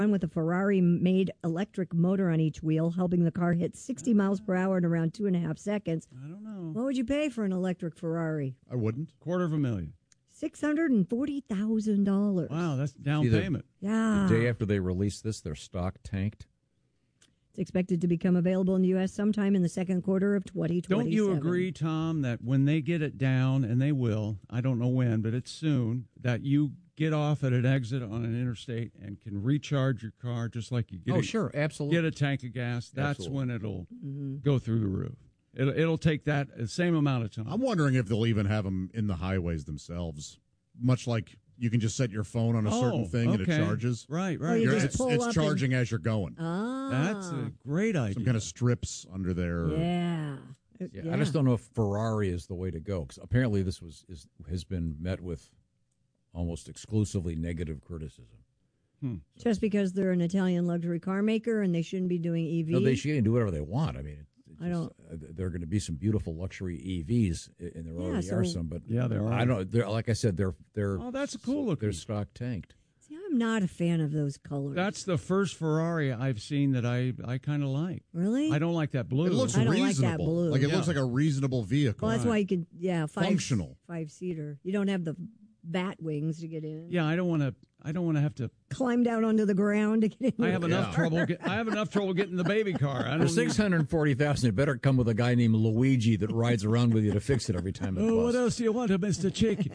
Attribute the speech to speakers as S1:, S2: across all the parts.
S1: with a Ferrari-made electric motor on each wheel, helping the car hit 60 miles per hour in around 2.5 seconds.
S2: I don't know.
S1: What would you pay for an electric Ferrari?
S3: I wouldn't.
S2: $250,000.
S1: $640,000.
S2: Wow, that's down payment.
S1: Yeah.
S4: The day after they released this, their stock tanked.
S1: It's expected to become available in the U.S. sometime in the second quarter of 2027.
S2: Don't you agree, Tom, that when they get it down, and they will, I don't know when, but it's soon, that you get off at an exit on an interstate and can recharge your car just like you get
S4: sure, absolutely.
S2: Get a tank of gas. That's
S4: Absolutely.
S2: when it'll go through the roof. It'll take that the same amount of time.
S3: I'm wondering if they'll even have them in the highways themselves, much like you can just set your phone on a certain thing and it charges.
S2: Right.
S3: It's charging as you're going.
S2: That's a great idea.
S3: Some kind of strips under there.
S1: Yeah.
S4: I just don't know if Ferrari is the way to go, because apparently this has been met with almost exclusively negative criticism.
S1: Just because they're an Italian luxury car maker and they shouldn't be doing EVs?
S4: No, they should do whatever they want. I mean,
S1: don't.
S4: There are going to be some beautiful luxury EVs, and there already are some. But
S2: yeah, there are.
S4: I don't. Like I said, they're.
S2: Oh, that's cool looking.
S4: Their stock tanked.
S1: See, I'm not a fan of those colors.
S2: That's the first Ferrari I've seen that I kind of like.
S1: Really?
S2: I don't like that blue.
S3: It looks
S1: I don't
S3: reasonable.
S1: like that blue.
S3: It looks like a reasonable vehicle.
S1: Well, that's why you can.
S3: Functional.
S1: 5-seater. You don't have the bat wings to get in.
S2: Yeah, I don't want to have to
S1: climb down onto the ground to get in.
S2: I have enough trouble. I have enough trouble getting the baby car.
S4: For $640,000, it better come with a guy named Luigi that rides around with you to fix it every time.
S2: What else do you want, Mr. Chick?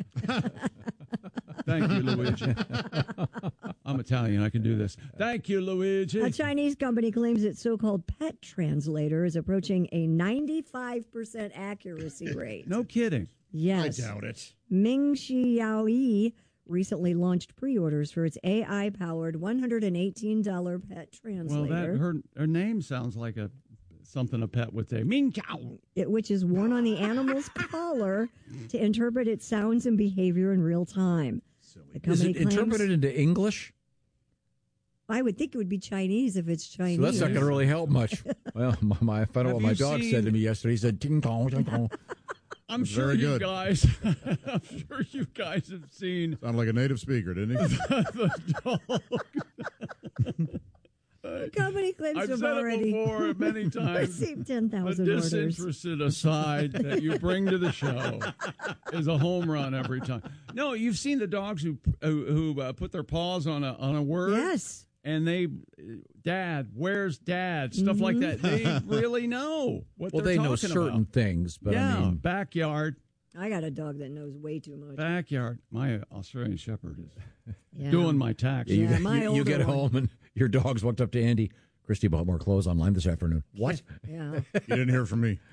S2: Thank you, Luigi. I'm Italian. I can do this. Thank you, Luigi.
S1: A Chinese company claims its so-called pet translator is approaching a 95% accuracy rate.
S2: No kidding.
S1: Yes.
S3: I doubt it.
S1: Ming Xiaoyi recently launched pre-orders for its AI-powered $118 pet translator.
S2: Well, her name sounds like something a pet would say. Ming Chow.
S1: Which is worn on the animal's collar to interpret its sounds and behavior in real time.
S4: Is it interpreted into English?
S1: I would think it would be Chinese if it's Chinese.
S4: So that's not going to really help much. Well, I found out what my dog said to me yesterday. He said, ting tong, ting tong.
S2: I'm sure you guys have seen.
S3: Sounded like a native speaker, didn't he?
S2: The dog.
S1: The company claims
S2: I've
S1: to have
S2: said
S1: already
S2: it before many times.
S1: received 10,000 orders.
S2: The disinterested aside that you bring to the show is a home run every time. No, you've seen the dogs who put their paws on a word.
S1: Yes.
S2: And Dad, where's Dad? Stuff like that. They really know what they're talking about.
S4: Well, they know certain things, but I mean,
S2: backyard.
S1: I got a dog that knows way too much.
S2: Backyard. My Australian Shepherd is doing my taxes.
S4: You get home and your dog's walked up to Andy. Christy bought more clothes online this afternoon. What?
S1: Yeah.
S3: You didn't hear from me.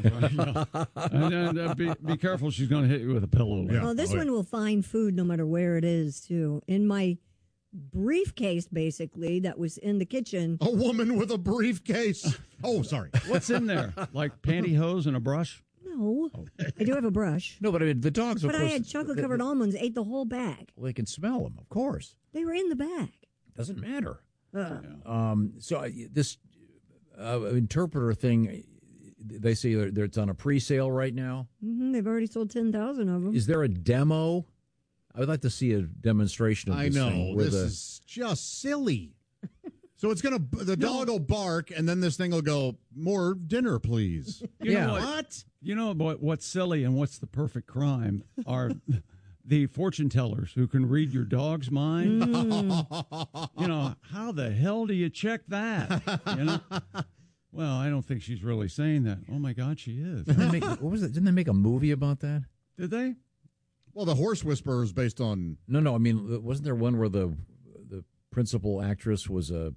S2: Be careful. She's going to hit you with a pillow.
S3: Yeah.
S1: Well, this one will find food no matter where it is, too. In my briefcase, basically, that was in the kitchen.
S3: A woman with a briefcase. Oh, sorry.
S2: What's in there? Like pantyhose and a brush?
S1: No. I do have a brush.
S4: No, but I mean, the dogs, of
S1: But
S4: course.
S1: I had chocolate-covered almonds, ate the whole bag.
S4: Well, they can smell them, of course.
S1: They were in the bag.
S4: Doesn't matter. So this interpreter thing, they say it's on a pre-sale right now.
S1: Mm-hmm, they've already sold 10,000 of them.
S4: Is there a demo? I would like to see a demonstration of this thing.
S3: I know. This is just silly. So it's the dog will bark, and then this thing will go, more dinner, please.
S2: You know what? You know what's silly and what's the perfect crime are the fortune tellers who can read your dog's mind. You know, how the hell do you check that? You know? Well, I don't think she's really saying that. Oh, my God, she is.
S4: What was it? Didn't they make a movie about that?
S2: Did they?
S3: Well, The Horse Whisperer is based on...
S4: No, I mean, wasn't there one where the principal actress was a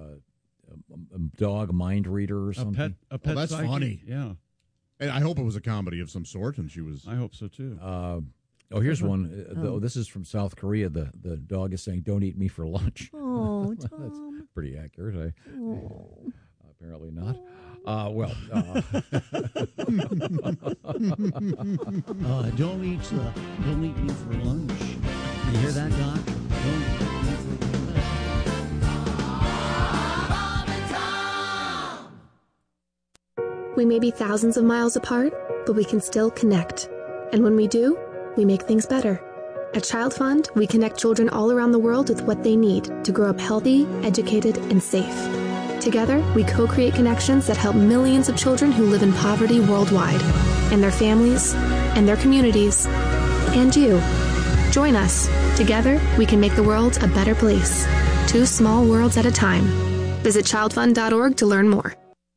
S4: dog mind reader or something?
S2: A pet
S3: that's
S2: psychic?
S3: funny.
S2: Yeah.
S3: And I hope it was a comedy of some sort, and she was...
S2: I hope so, too.
S4: Here's one. This is from South Korea. The dog is saying, "Don't eat me for lunch."
S1: Oh, Tom.
S4: That's pretty accurate. Apparently not.
S2: Don't eat me for lunch. You hear that, Doc? Don't eat me for lunch.
S5: We may be thousands of miles apart, but we can still connect. And when we do, we make things better. At Child Fund, we connect children all around the world with what they need to grow up healthy, educated, and safe. Together, we co-create connections that help millions of children who live in poverty worldwide, and their families, and their communities, and you. Join us. Together, we can make the world a better place. 2 small worlds at a time. Visit childfund.org to learn more.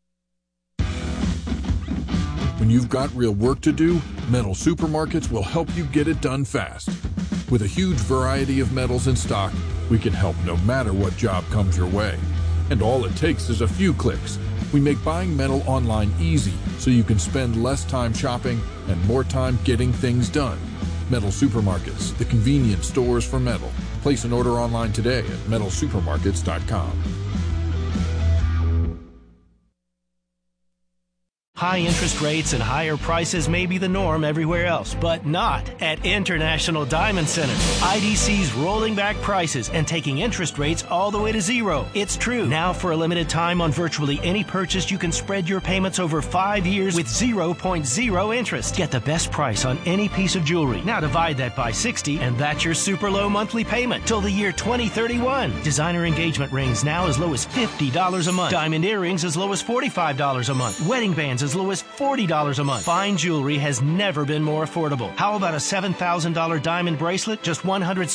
S6: When you've got real work to do, Metal Supermarkets will help you get it done fast. With a huge variety of metals in stock, we can help no matter what job comes your way. And all it takes is a few clicks. We make buying metal online easy so you can spend less time shopping and more time getting things done. Metal Supermarkets, the convenience stores for metal. Place an order online today at metalsupermarkets.com.
S7: High interest rates and higher prices may be the norm everywhere else, but not at International Diamond Center. IDC's rolling back prices and taking interest rates all the way to zero. It's true. Now for a limited time on virtually any purchase, you can spread your payments over 5 years with 0.0 interest. Get the best price on any piece of jewelry. Now divide that by 60 and that's your super low monthly payment till the year 2031. Designer engagement rings now as low as $50 a month. Diamond earrings as low as $45 a month. Wedding bands as low as $40 a month. Fine jewelry has never been more affordable. How about a $7,000 diamond bracelet? Just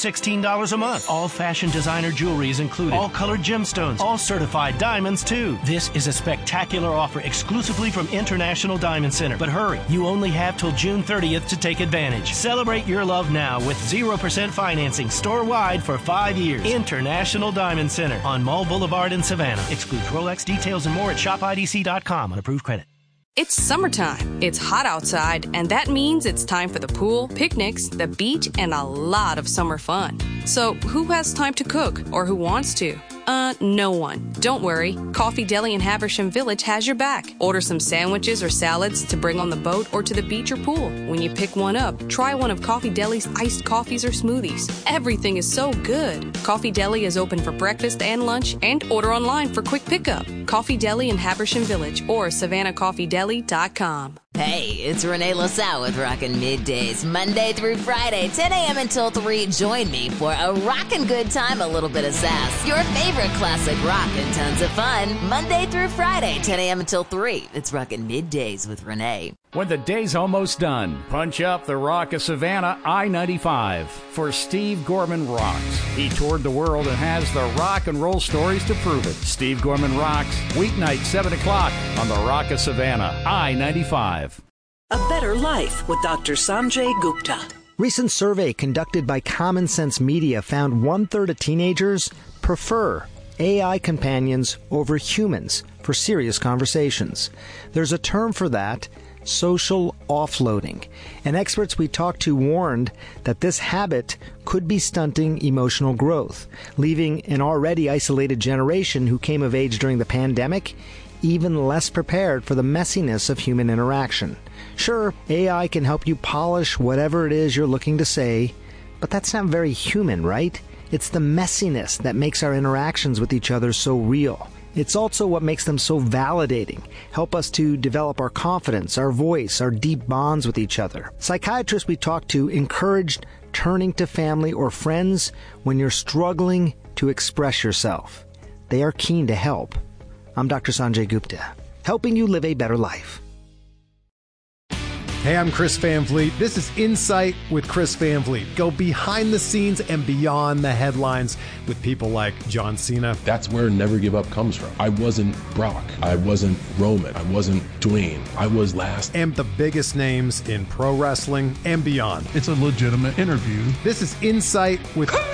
S7: $116 a month. All fashion designer jewelry is included. All colored gemstones. All certified diamonds too. This is a spectacular offer exclusively from International Diamond Center. But hurry, you only have till June 30th to take advantage. Celebrate your love now with 0% financing store-wide for 5 years. International Diamond Center on Mall Boulevard in Savannah. Excludes Rolex. Details and more at shopidc.com on approved credit.
S8: It's summertime. It's hot outside, and that means it's time for the pool, picnics, the beach, and a lot of summer fun. So who has time to cook, or who wants to? No one. Don't worry. Coffee Deli in Haversham Village has your back. Order some sandwiches or salads to bring on the boat or to the beach or pool. When you pick one up, try one of Coffee Deli's iced coffees or smoothies. Everything is so good. Coffee Deli is open for breakfast and lunch, and order online for quick pickup. Coffee Deli in Haversham Village or SavannahCoffeeDeli.com.
S9: Hey, it's Renee LaSalle with Rockin' Middays, Monday through Friday, 10 a.m. until 3. Join me for a rockin' good time, a little bit of sass, your favorite classic rock, and tons of fun. Monday through Friday, 10 a.m. until 3. It's Rockin' Middays with Renee.
S10: When the day's almost done, punch up the Rock of Savannah I-95 for Steve Gorman Rocks. He toured the world and has the rock and roll stories to prove it. Steve Gorman Rocks, weeknight 7 o'clock on the Rock of Savannah I-95.
S11: A Better Life with Dr. Sanjay Gupta.
S12: Recent survey conducted by Common Sense Media found 1/3 of teenagers prefer AI companions over humans for serious conversations. There's a term for that, social offloading. And experts we talked to warned that this habit could be stunting emotional growth, leaving an already isolated generation who came of age during the pandemic even less prepared for the messiness of human interaction. Sure, AI can help you polish whatever it is you're looking to say, but that's not very human, right? It's the messiness that makes our interactions with each other so real. It's also what makes them so validating, help us to develop our confidence, our voice, our deep bonds with each other. Psychiatrists we talked to encouraged turning to family or friends when you're struggling to express yourself. They are keen to help. I'm Dr. Sanjay Gupta, helping you live a better life.
S13: Hey, I'm Chris Van Vliet. This is Insight with Chris Van Vliet. Go behind the scenes and beyond the headlines with people like John Cena.
S14: That's where Never Give Up comes from. I wasn't Brock. I wasn't Roman. I wasn't Dwayne. I was last.
S13: And the biggest names in pro wrestling and beyond.
S15: It's a legitimate interview.
S13: This is Insight with
S16: Chris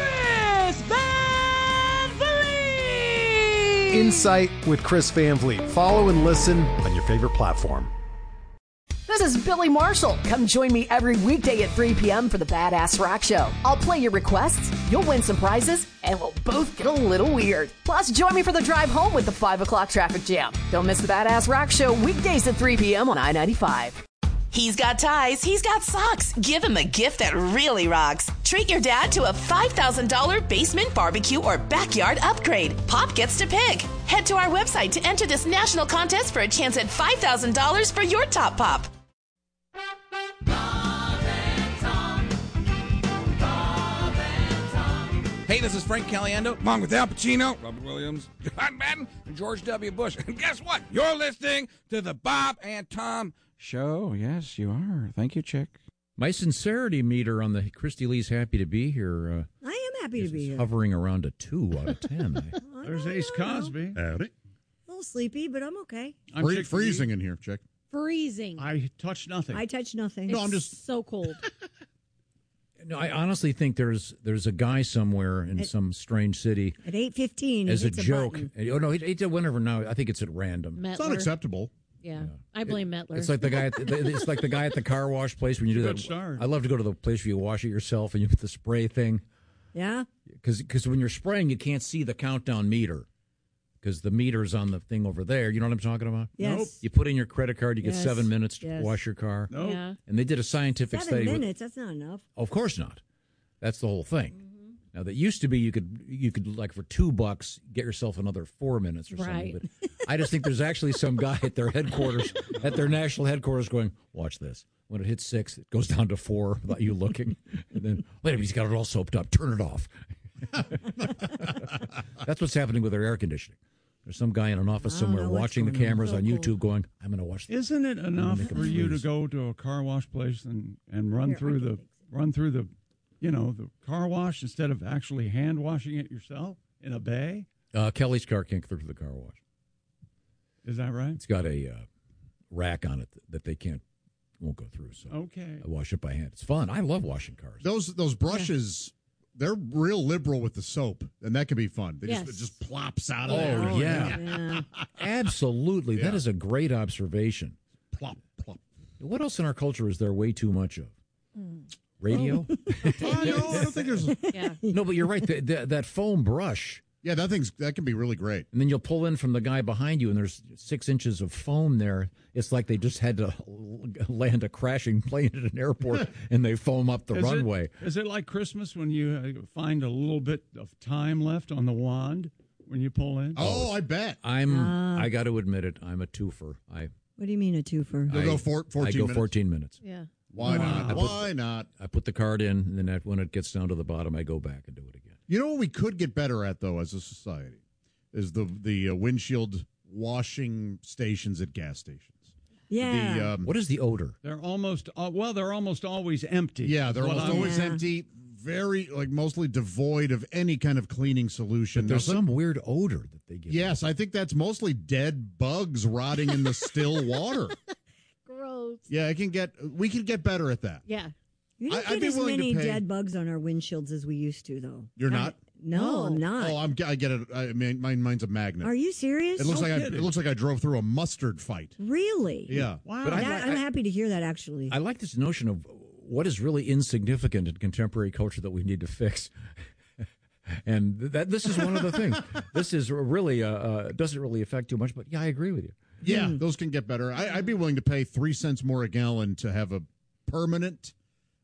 S16: Van Vliet.
S13: Insight with Chris Van Vliet. Follow and listen on your favorite platform.
S17: This is Billy Marshall. Come join me every weekday at 3 p.m. for the Badass Rock Show. I'll play your requests, you'll win some prizes, and we'll both get a little weird. Plus, join me for the drive home with the 5 o'clock traffic jam. Don't miss the Badass Rock Show weekdays at 3 p.m. on I-95.
S18: He's got ties, he's got socks. Give him a gift that really rocks. Treat your dad to a $5,000 basement barbecue or backyard upgrade. Pop gets to pick. Head to our website to enter this national contest for a chance at $5,000 for your top pop.
S15: this is Frank Caliendo, along with Al Pacino, Robert Williams, John Madden, and George W. Bush. And guess what? You're listening to the Bob and Tom Show. Yes, you are. Thank you, Chick.
S4: My sincerity meter on the Christy Lee's happy to be here.
S1: I am happy to be here.
S4: Hovering around a 2 out of 10.
S2: There's Ace Cosby.
S3: Howdy.
S1: A little sleepy, but I'm okay.
S2: I'm Chick
S3: freezing in here, Chick.
S19: Freezing.
S2: I touched nothing.
S1: I touched nothing.
S19: No, I'm just so cold.
S4: No, I honestly think there's a guy somewhere in some strange city
S1: At 8:15,
S4: as a joke.
S1: button.
S4: Oh no, he did whenever now. I think it's at random.
S19: Mettler.
S3: It's unacceptable.
S19: Yeah, I blame Mettler.
S4: It's like the guy. It's like the guy at the car wash place when you do
S2: Good
S4: that.
S2: start.
S4: I love to go to the place where you wash it yourself and you put the spray thing.
S1: Yeah.
S4: Because when you're spraying, you can't see the countdown meter. Because the meter's on the thing over there. You know what I'm talking about?
S1: Yes.
S2: Nope.
S4: You put in your credit card, you get
S1: Yes.
S4: 7 minutes to
S1: Yes.
S4: wash your car.
S2: Nope.
S19: Yeah.
S4: And they did a scientific
S1: 7
S4: study.
S1: minutes, that's not enough.
S4: Of course not. That's the whole thing. Now that used to be you could like for $2 get yourself another 4 minutes or something.
S19: Right.
S4: But I just think there's actually some guy at their headquarters, at their national headquarters, going, "Watch this. When it hits 6, it goes down to 4 without you looking, and then wait a minute, he's got it all soaped up. Turn it off." That's what's happening with their air conditioning. There's some guy in an office somewhere watching the cameras on YouTube, going, "I'm going to watch this."
S2: Isn't it enough for you to go to a car wash place and run through the the car wash instead of actually hand washing it yourself in a bay?
S4: Kelly's car can't go through the car wash.
S2: Is that right?
S4: It's got a rack on it that they won't go through. So
S2: Okay.
S4: I wash it by hand. It's fun. I love washing cars.
S3: Those brushes, they're real liberal with the soap, and that can be fun. It just plops out of there.
S4: Oh, yeah. Absolutely.
S3: Yeah.
S4: That is a great observation.
S3: Plop, plop.
S4: What else in our culture is there way too much of? Radio?
S3: No, I don't think there's.
S19: Yeah.
S4: No, but you're right. That foam brush.
S3: Yeah, that can be really great.
S4: And then you'll pull in from the guy behind you, and there's 6 inches of foam there. It's like they just had to land a crashing plane at an airport, and they foam up the runway.
S2: Is it like Christmas when you find a little bit of time left on the wand when you pull in?
S3: Oh, I bet.
S4: I got to admit it. I'm a twofer.
S1: What do you mean a twofer?
S3: You'll go 14 minutes?
S4: I go 14 minutes.
S19: Yeah.
S3: Why not? Why not?
S4: I put the card in, and then when it gets down to the bottom, I go back and do it again.
S3: You know what we could get better at, though, as a society, is the windshield washing stations at gas stations.
S1: Yeah.
S4: What is the odor?
S2: They're almost always empty.
S3: Yeah, they're
S2: Is what
S3: almost
S2: I'm-
S3: always empty, very mostly devoid of any kind of cleaning solution.
S4: But there's some weird odor that they get.
S3: Yes, I think that's mostly dead bugs rotting in the still water.
S19: Gross.
S3: Yeah, we can get better at that.
S19: Yeah.
S1: You don't
S3: I'd
S1: get
S3: be
S1: as
S3: willing to
S1: many
S3: pay-
S1: dead bugs on our windshields as we used to, though.
S3: You're not?
S1: No, I'm not.
S3: Oh, I get it. I mean, mine's a magnet.
S1: Are you serious?
S3: It looks like I drove through a mustard fight.
S1: Really?
S3: Yeah.
S2: Wow.
S4: But
S1: I'm happy to hear that, actually.
S4: I like this notion of what is really insignificant in contemporary culture that we need to fix. And this is one of the things. This is really doesn't really affect too much, but yeah, I agree with you.
S3: Yeah, those can get better. I'd be willing to pay 3 cents more a gallon to have a permanent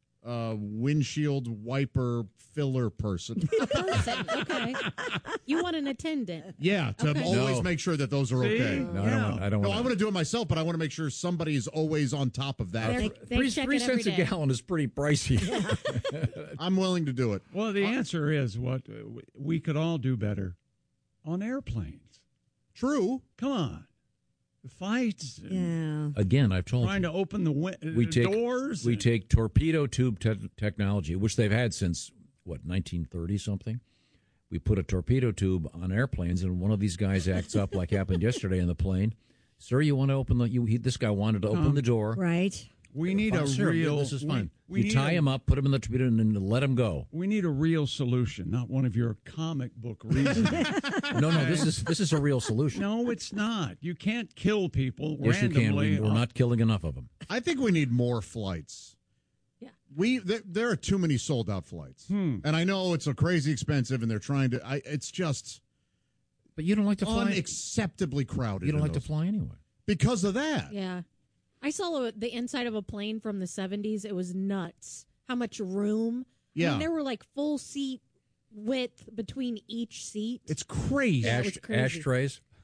S3: windshield wiper filler person.
S19: A person. Okay. You want an attendant.
S3: Yeah, to
S19: Okay.
S3: always make sure that those are okay.
S4: No, I don't
S3: No,
S4: want
S3: I want to do it myself, but I want to make sure somebody is always on top of that.
S19: They check
S4: 3
S19: it every
S4: cents a
S19: day.
S4: gallon is pretty pricey.
S3: I'm willing to do it.
S2: Well, the answer is what we could all do better on airplanes.
S3: True.
S2: Come on. The fights.
S1: Yeah.
S4: Again, I've told
S2: Trying
S4: you.
S2: to open the
S4: We take
S2: doors.
S4: We take torpedo tube technology, which they've had since 1930 something. We put a torpedo tube on airplanes, and one of these guys acts up like happened yesterday in the plane. Sir, you want to open this guy wanted to open the door.
S1: Right.
S2: We need
S4: Fine,
S2: a
S4: sir,
S2: real.
S4: This is fine.
S2: We
S4: You
S2: need
S4: tie him up, put him in the torpedo, and then let him go.
S2: We need a real solution, not one of your comic book reasons.
S4: No, this is a real solution.
S2: No, it's not. You can't kill people
S4: Yes, you can.
S2: randomly.
S4: We're not killing enough of them.
S3: I think we need more flights.
S19: Yeah.
S3: There are too many sold out flights, and I know it's crazy expensive, and they're trying to. It's just.
S4: But you don't like to fly.
S3: Unacceptably crowded.
S4: You don't
S3: in
S4: like to
S3: those.
S4: fly anyway
S3: Because of that.
S19: Yeah. I saw the inside of a plane from the 70s. It was nuts. How much room. I
S3: Yeah.
S19: mean, there were like full seat width between each seat.
S3: It's crazy.
S19: Yeah, it was crazy.
S4: Ashtrays.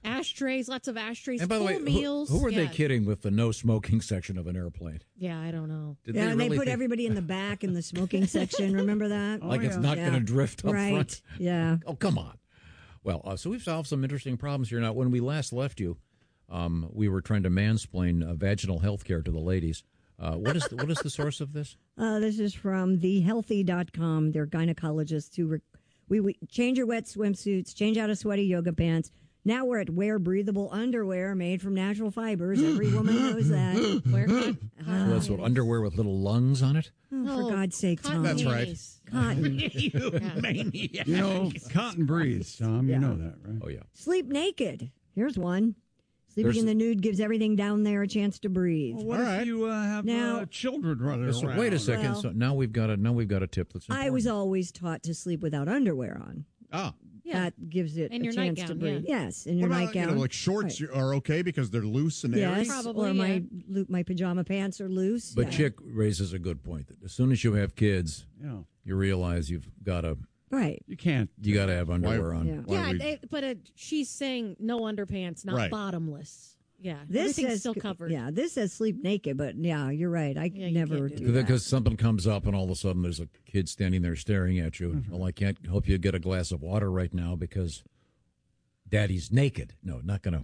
S19: ashtrays, lots of ashtrays,
S4: And by the way,
S19: full meals.
S4: who are they
S19: Yeah.
S4: kidding with the no smoking section of an airplane?
S19: Yeah, I don't know.
S4: Did
S1: and they
S4: really
S1: put
S4: think-
S1: everybody in the back in the smoking section. Remember that?
S4: Like it's not going to drift up
S1: right.
S4: front.
S1: Yeah.
S4: Oh, come on. Well, so we've solved some interesting problems here. Now, when we last left you, we were trying to mansplain vaginal health care to the ladies. What is the source of this?
S1: This is from thehealthy.com. They're gynecologists who we change your wet swimsuits, change out of sweaty yoga pants. Now we're at wear breathable underwear made from natural fibers. Every woman knows that.
S4: So that's what, underwear with little lungs on it?
S1: Oh, for God's sake, Tom.
S3: That's right.
S1: Cotton.
S2: You maniac. You know, cotton breathes, Tom. You know that, right?
S4: Oh, yeah.
S1: Sleep naked. Here's one. Sleeping
S4: There's-
S1: in the nude gives everything down there a chance to breathe.
S2: Well, what if you have
S1: Now-
S2: children running
S4: So
S2: around?
S4: wait a second.
S1: Well-
S4: So now we've got a tip that's important.
S1: I was always taught to sleep without underwear on.
S3: Ah.
S19: Yeah.
S1: That gives it
S19: And
S1: a
S19: your
S1: chance
S19: nightgown,
S1: to breathe.
S19: yeah.
S1: Yes, in your
S3: What about,
S1: nightgown.
S3: like shorts
S1: Right.
S3: are okay because they're loose and airy?
S1: Yes,
S19: Probably,
S1: or my pajama pants are loose.
S4: But
S1: yeah.
S4: Chick raises a good point that as soon as you have kids,
S2: Yeah.
S4: you realize you've got to
S1: Right.
S2: You can't.
S4: You got to have underwear on.
S1: Yeah.
S19: But she's saying no underpants, not
S3: Right.
S19: bottomless. Yeah,
S1: This
S19: everything's
S1: says
S19: still covered.
S1: Yeah, this says sleep naked, but yeah, you're right. I
S19: you
S1: never
S19: can't
S1: do that.
S4: Because something comes up and all of a sudden there's a kid standing there staring at you. Well, I can't help you get a glass of water right now because Daddy's naked. No, not gonna.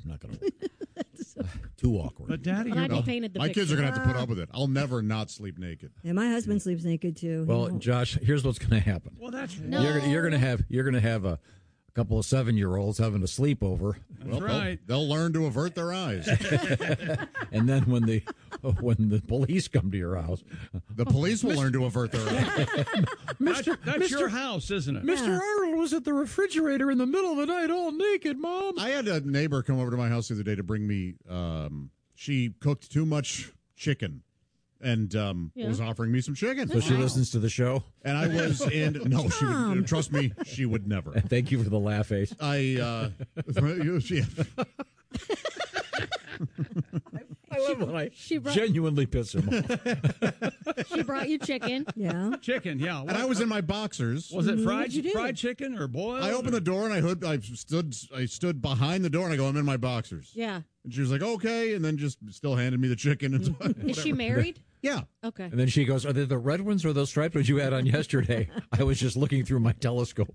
S4: Too awkward.
S2: But Daddy,
S19: But I just painted the
S3: My kids are
S19: picture.
S3: going to have to put up with it. I'll never not sleep naked.
S1: Yeah, my husband sleeps naked too. He
S4: Well,
S1: won't.
S4: Josh, here's what's going to happen.
S2: Well, that's
S19: No.
S4: You're going to have a couple of 7-year-olds having a sleepover.
S2: That's right.
S3: They'll learn to avert their eyes.
S4: And then when the police come to your house,
S3: The police will learn to avert their eyes.
S2: That's your house, isn't it?
S4: Mr. Arnold was at the refrigerator in the middle of the night all naked, Mom.
S3: I had a neighbor come over to my house the other day to bring me. She cooked too much chicken, and was offering me some chicken.
S4: So she listens to the show.
S3: And I was in. No, she would. Trust me, she would never.
S4: Thank you for the laugh face.
S3: I
S4: when I
S19: She brought-
S4: genuinely piss him off.
S19: She brought you chicken.
S1: Yeah.
S2: Chicken, yeah.
S3: and I was in my boxers.
S2: Was it
S19: What'd you do?
S2: fried chicken or boiled?
S3: I opened the door and I stood behind the door and I go, I'm in my boxers.
S19: Yeah.
S3: And she was like, okay, and then just still handed me the chicken. And
S19: Is she
S3: whatever.
S19: married?
S3: Yeah.
S19: Okay.
S4: And then she goes, "Are they the red ones or those striped ones you had on yesterday?" I was just looking through my telescope.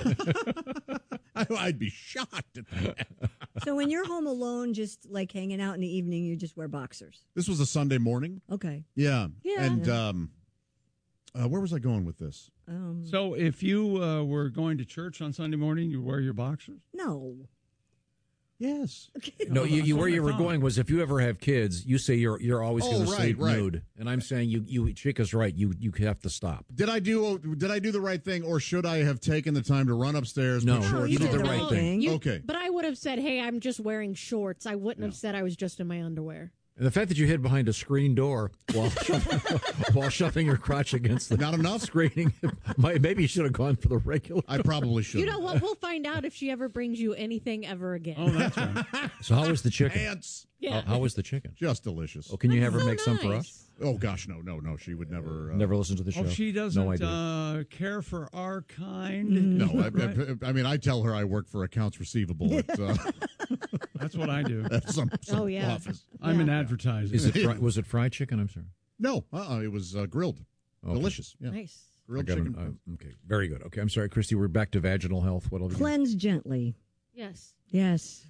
S3: I'd be shocked at that.
S1: So when you're home alone, just like hanging out in the evening, you just wear boxers.
S3: This was a Sunday morning.
S1: Okay.
S3: Yeah.
S1: Yeah.
S3: And where was I going with this?
S2: So if you were going to church on Sunday morning, you wear your boxers?
S1: No.
S3: Yes.
S4: No, you
S2: that's
S4: where
S2: what
S4: you
S2: I
S4: were
S2: thought.
S4: going was if you ever have kids, you say you're always going to sleep
S3: right.
S4: nude, and I'm saying you Chica's right. You have to stop.
S3: Did I do the right thing, or should I have taken the time to run upstairs?
S4: No,
S3: put shorts
S4: you did
S3: on?
S4: the right thing.
S3: Okay.
S19: But I would have said, hey, I'm just wearing shorts. I wouldn't have said I was just in my underwear.
S4: And the fact that you hid behind a screen door while shoving your crotch against the
S3: Not enough
S4: screening, maybe you should have gone for the regular.
S3: I probably should.
S19: You know what? We'll find out if she ever brings you anything ever again.
S2: Oh, that's right.
S4: So how was the chicken?
S3: Pants.
S19: Yeah.
S4: How was the chicken?
S3: Just delicious.
S4: Oh, can you have her
S19: so
S4: make some for us?
S19: nice.
S3: Oh gosh, no. She would never.
S4: Never listen to the show.
S2: Oh, she
S4: No
S2: doesn't
S4: idea.
S2: care for our kind.
S3: No, I mean, I tell her I work for accounts receivable at
S2: That's what I do.
S3: some
S19: Oh, yeah.
S3: office.
S2: I'm in advertising.
S4: Is it was it fried chicken? I'm sorry.
S3: No, it was grilled.
S4: Okay.
S3: Delicious. Yeah.
S19: Nice.
S3: Grilled
S4: I got
S3: chicken.
S4: okay, very good. Okay, I'm sorry, Christy. We're back to vaginal health. What else?
S1: Cleanse gently.
S19: Yes.
S1: Yes.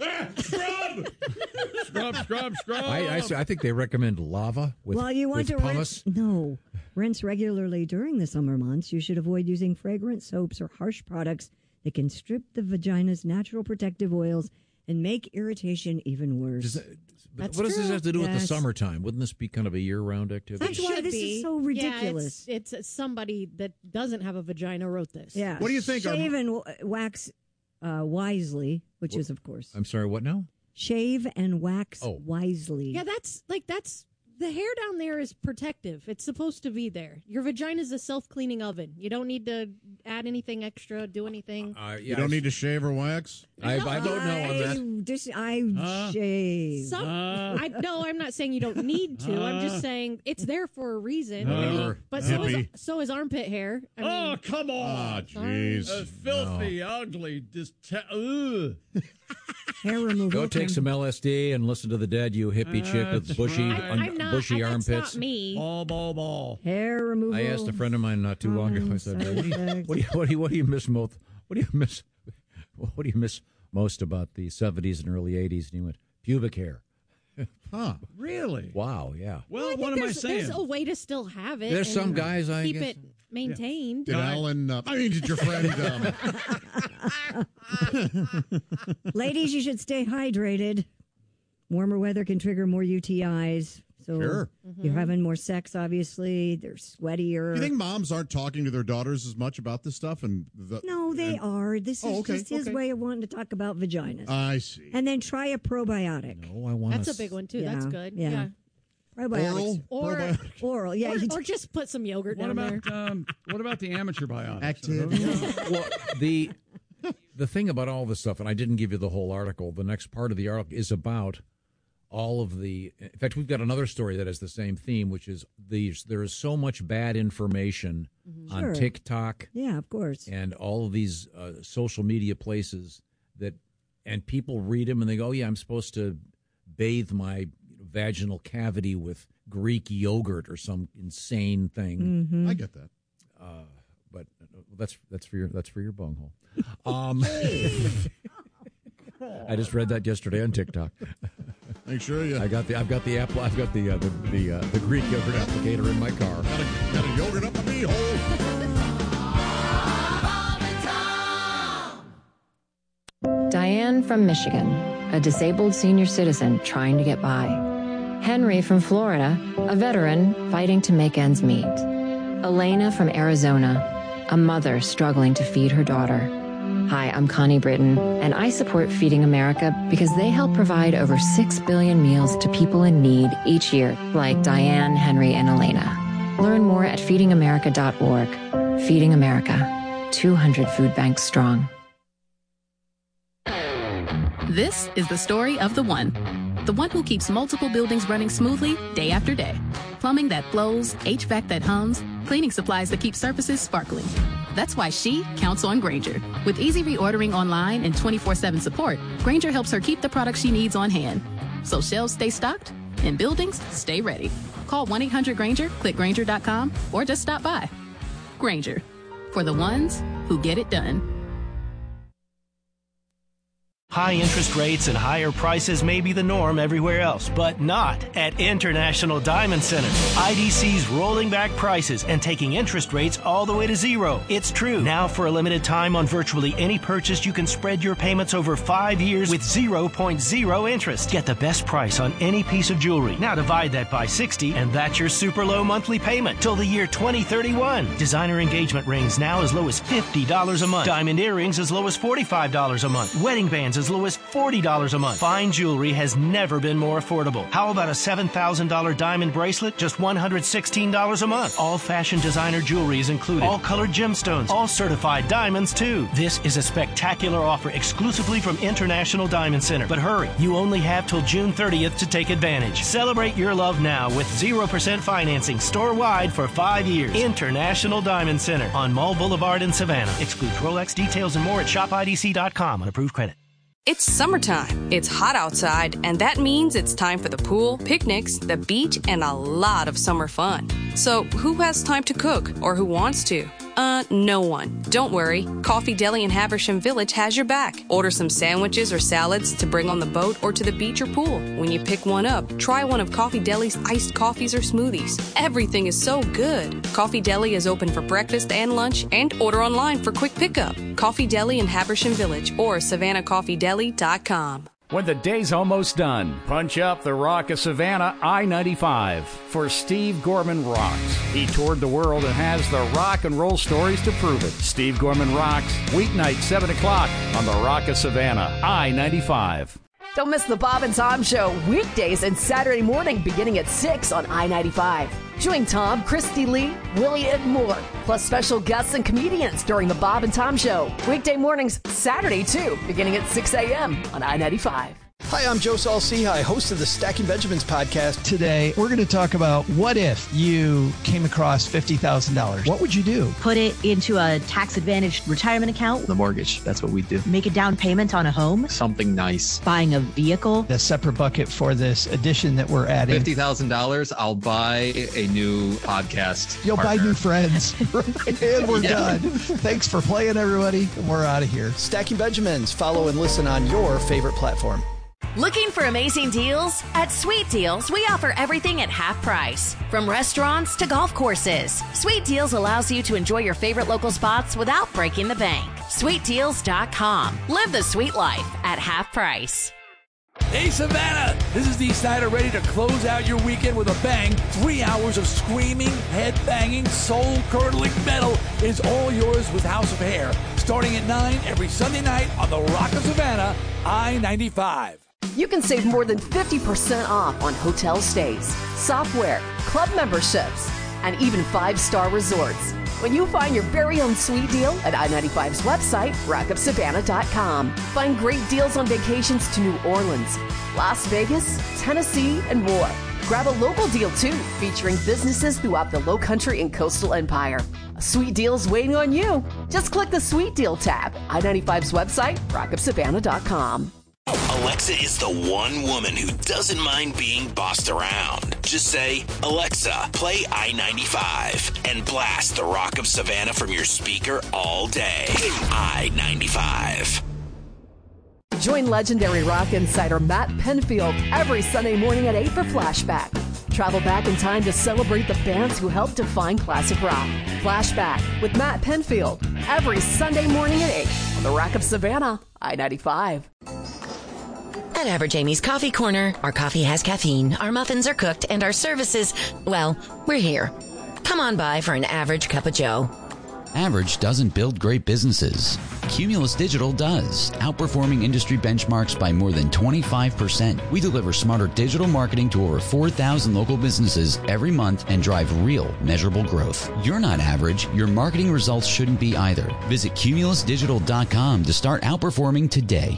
S2: Scrub.
S4: I think they recommend lava with,
S1: well, you want
S4: with
S1: to
S4: pumice.
S1: rinse regularly during the summer months. You should avoid using fragrant soaps or harsh products that can strip the vagina's natural protective oils and make irritation even worse.
S19: That's
S4: what does this
S19: true.
S4: have to do with the
S1: Yes.
S4: summertime? Wouldn't this be kind of a year-round activity?
S1: That's why
S19: Should
S1: this
S19: be.
S1: is so ridiculous.
S19: Yeah, it's somebody that doesn't have a vagina wrote this.
S1: Yeah.
S3: What do you think?
S1: Shave and wax wisely, which is, of course,
S4: I'm sorry. What now?
S1: shave and wax
S4: Oh.
S1: wisely.
S19: Yeah, that's the hair down there is protective. It's supposed to be there. Your vagina is a self-cleaning oven. You don't need to add anything extra, do anything.
S3: You don't need to shave or wax?
S4: I don't know on that.
S1: I shave.
S19: I'm not saying you don't need to. I'm just saying it's there for a reason. But
S3: Hippie.
S19: so is armpit hair. I mean,
S2: Oh, come on.
S3: Ah, jeez.
S2: Filthy, ugly, ugh.
S1: Hair removal.
S4: Go take some LSD and listen to the Dead, you hippie chick with bushy bushy armpits.
S19: That's not me.
S2: Ball.
S1: Hair removal.
S4: I asked a friend of mine not too long ago. I said, "What do you miss most? What do you miss most about the 70s and early 80s?" And he went, "Pubic hair."
S2: Huh? Really?
S4: Wow. Yeah.
S2: Well, what am I saying?
S19: There's a way to still have it.
S4: There's
S19: and
S4: some guys I
S19: keep
S4: guess.
S19: it maintained.
S3: Did Alan? Did your friend?
S1: Ladies, you should stay hydrated. Warmer weather can trigger more UTIs. So
S3: Sure.
S1: You're having more sex, obviously. They're sweatier.
S3: Do you think moms aren't talking to their daughters as much about this stuff?
S1: No, they are. This is just his way of wanting to talk about vaginas.
S3: I see.
S1: And then try a probiotic.
S4: No, I want.
S19: That's a big one too. That's good. Yeah.
S1: Probiotics. Oral. Yeah.
S19: Or just put some yogurt
S2: What
S19: down
S2: about
S19: there.
S2: what about the amateur biotics?
S3: Active.
S4: Well, the thing about all this stuff, and I didn't give you the whole article. The next part of the article is about all of the. In fact, we've got another story that has the same theme, which is there is so much bad information on TikTok.
S1: Yeah, of course.
S4: And all of these social media places and people read them and they go, "Oh yeah, I'm supposed to bathe my vaginal cavity with Greek yogurt or some insane thing."
S1: Mm-hmm.
S3: I get that.
S4: But that's for your bunghole. I just read that yesterday on TikTok.
S3: Make sure you.
S4: I've got the apple. I've got the Greek yogurt applicator in my car.
S3: Got a yogurt up the beehole.
S20: Diane from Michigan, a disabled senior citizen trying to get by. Henry from Florida, a veteran fighting to make ends meet. Elena from Arizona, a mother struggling to feed her daughter. Hi, I'm Connie Britton, and I support Feeding America because they help provide over 6 billion meals to people in need each year, like Diane, Henry, and Elena. Learn more at feedingamerica.org. Feeding America, 200 food banks strong.
S21: This is the story of the one who keeps multiple buildings running smoothly day after day. Plumbing that flows, HVAC that hums, cleaning supplies that keep surfaces sparkling. That's why she counts on Grainger. With easy reordering online and 24/7 support, Grainger helps her keep the products she needs on hand. So shelves stay stocked and buildings stay ready. Call 1-800-GRAINGER, click Grainger.com, or just stop by. Grainger, for the ones who get it done.
S7: High interest rates and higher prices may be the norm everywhere else, but not at International Diamond Center. IDC's rolling back prices and taking interest rates all the way to zero. It's true. Now for a limited time on virtually any purchase, you can spread your payments over 5 years with 0.0 interest. Get the best price on any piece of jewelry. Now divide that by 60, and that's your super low monthly payment till the year 2031. Designer engagement rings now as low as $50 a month. Diamond earrings as low as $45 a month. Wedding bands as low as $40 a month. Fine jewelry has never been more affordable. How about a $7,000 diamond bracelet? Just $116 a month. All fashion designer jewelry is included. All colored gemstones. All certified diamonds, too. This is a spectacular offer exclusively from International Diamond Center. But hurry, you only have till June 30th to take advantage. Celebrate your love now with 0% financing store-wide for 5 years. International Diamond Center on Mall Boulevard in Savannah. Excludes Rolex. Details and more at shopidc.com on approved credit.
S8: It's summertime. It's hot outside, and that means it's time for the pool, picnics, the beach, and a lot of summer fun. So who has time to cook, or who wants to? No one. Don't worry. Coffee Deli in Habersham Village has your back. Order some sandwiches or salads to bring on the boat or to the beach or pool. When you pick one up, try one of Coffee Deli's iced coffees or smoothies. Everything is so good. Coffee Deli is open for breakfast and lunch, and order online for quick pickup. Coffee Deli in Habersham Village or SavannahCoffeeDeli.com.
S10: When the day's almost done, punch up the Rock of Savannah I-95 for Steve Gorman Rocks. He toured the world and has the rock and roll stories to prove it. Steve Gorman Rocks, weeknight 7 o'clock on the Rock of Savannah I-95.
S17: Don't miss the Bob and Tom Show weekdays and Saturday morning beginning at 6 on I-95. Join Tom, Christy Lee, Willie, and more, plus special guests and comedians during the Bob and Tom Show. Weekday mornings, Saturday too, beginning at 6 a.m. on I-95.
S5: Hi, I'm Joe Saul-Sehy, host of the Stacking Benjamins podcast. Today, we're going to talk about what if you came across $50,000. What would you do?
S22: Put it into a tax-advantaged retirement account.
S5: The mortgage. That's what we do.
S22: Make a down payment on a home.
S5: Something nice.
S22: Buying a vehicle.
S5: The separate bucket for this addition that we're adding.
S23: $50,000, I'll buy a new podcast.
S5: You'll buy new friends. And we're done. Thanks for playing, everybody. We're out of here. Stacking Benjamins. Follow and listen on your favorite platform.
S9: Looking for amazing deals? At Sweet Deals, we offer everything at half price. From restaurants to golf courses, Sweet Deals allows you to enjoy your favorite local spots without breaking the bank. SweetDeals.com. Live the sweet life at half price.
S24: Hey, Savannah! This is Dee Snider, ready to close out your weekend with a bang. 3 hours of screaming, head-banging, soul-curdling metal is all yours with House of Hair. Starting at 9 every Sunday night on the Rock of Savannah, I-95.
S17: You can save more than 50% off on hotel stays, software, club memberships, and even 5-star resorts when you find your very own sweet deal at I-95's website, rockofsavannah.com. Find great deals on vacations to New Orleans, Las Vegas, Tennessee, and more. Grab a local deal, too, featuring businesses throughout the Lowcountry and Coastal Empire. A sweet deal's waiting on you. Just click the Sweet Deal tab. I-95's website, rockofsavannah.com.
S25: Alexa is the one woman who doesn't mind being bossed around. Just say, Alexa, play I-95 and blast the Rock of Savannah from your speaker all day. I-95.
S17: Join legendary rock insider Matt Penfield every Sunday morning at 8 for Flashback. Travel back in time to celebrate the bands who helped define classic rock. Flashback with Matt Penfield every Sunday morning at 8 on the Rock of Savannah, I-95.
S26: At Average Amy's Coffee Corner, our coffee has caffeine, our muffins are cooked, and our services, well, we're here. Come on by for an average cup of joe.
S27: Average doesn't build great businesses. Cumulus Digital does, outperforming industry benchmarks by more than 25%. We deliver smarter digital marketing to over 4,000 local businesses every month and drive real, measurable growth. You're not average. Your marketing results shouldn't be either. Visit cumulusdigital.com to start outperforming today.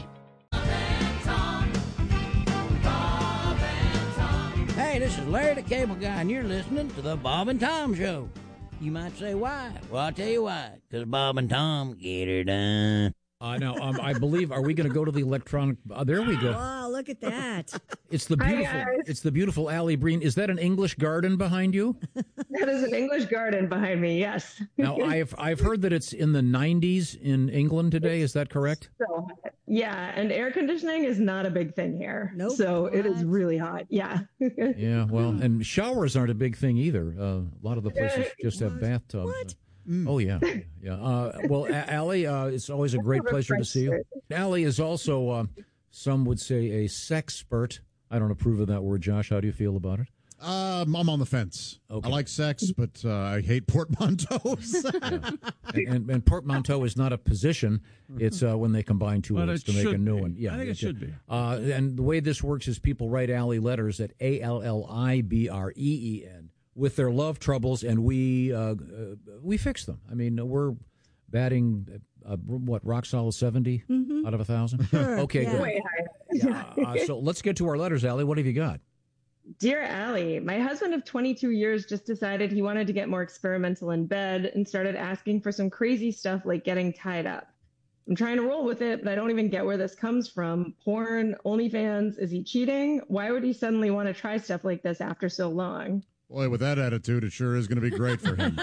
S28: Hey, this is Larry the Cable Guy, and you're listening to the Bob and Tom Show. You might say, why? Well, I'll tell you why. Because Bob and Tom get her done.
S4: Now, I believe, are we going to go to the electronic? There we go.
S1: Oh, look at that.
S4: It's the beautiful. It's the beautiful Allie Breen. Is that an English garden behind you?
S29: That is an English garden behind me. Yes.
S4: Now, I've heard that it's in the 90s in England today. Is that correct?
S29: So, yeah, and air conditioning is not a big thing here. Nope. So it is really hot. Yeah.
S4: Yeah. Well, and showers aren't a big thing either. A lot of the places just have bathtubs. What? Oh, yeah. Yeah. Well, Allie, it's always a great pleasure to see you. Allie is also, some would say, a sexpert. I don't approve of that word, Josh. How do you feel about it?
S3: I'm on the fence. Okay. I like sex, but I hate portmanteaus.
S4: Yeah. And portmanteau is not a position. It's when they combine two words to make a new one. Yeah,
S2: I think it should be.
S4: And the way this works is people write Allie letters at ALLIBREEN with their love troubles, and we fix them. I mean, we're batting rock solid 70 out of 1,000.
S29: Sure.
S4: Okay,
S29: yeah.
S4: good.
S29: Way higher.
S4: So let's get to our letters, Allie. What have you got?
S29: Dear Allie, my husband of 22 years just decided he wanted to get more experimental in bed and started asking for some crazy stuff like getting tied up. I'm trying to roll with it, but I don't even get where this comes from. Porn, OnlyFans, is he cheating? Why would he suddenly want to try stuff like this after so long?
S3: Boy, with that attitude, it sure is going to be great for him.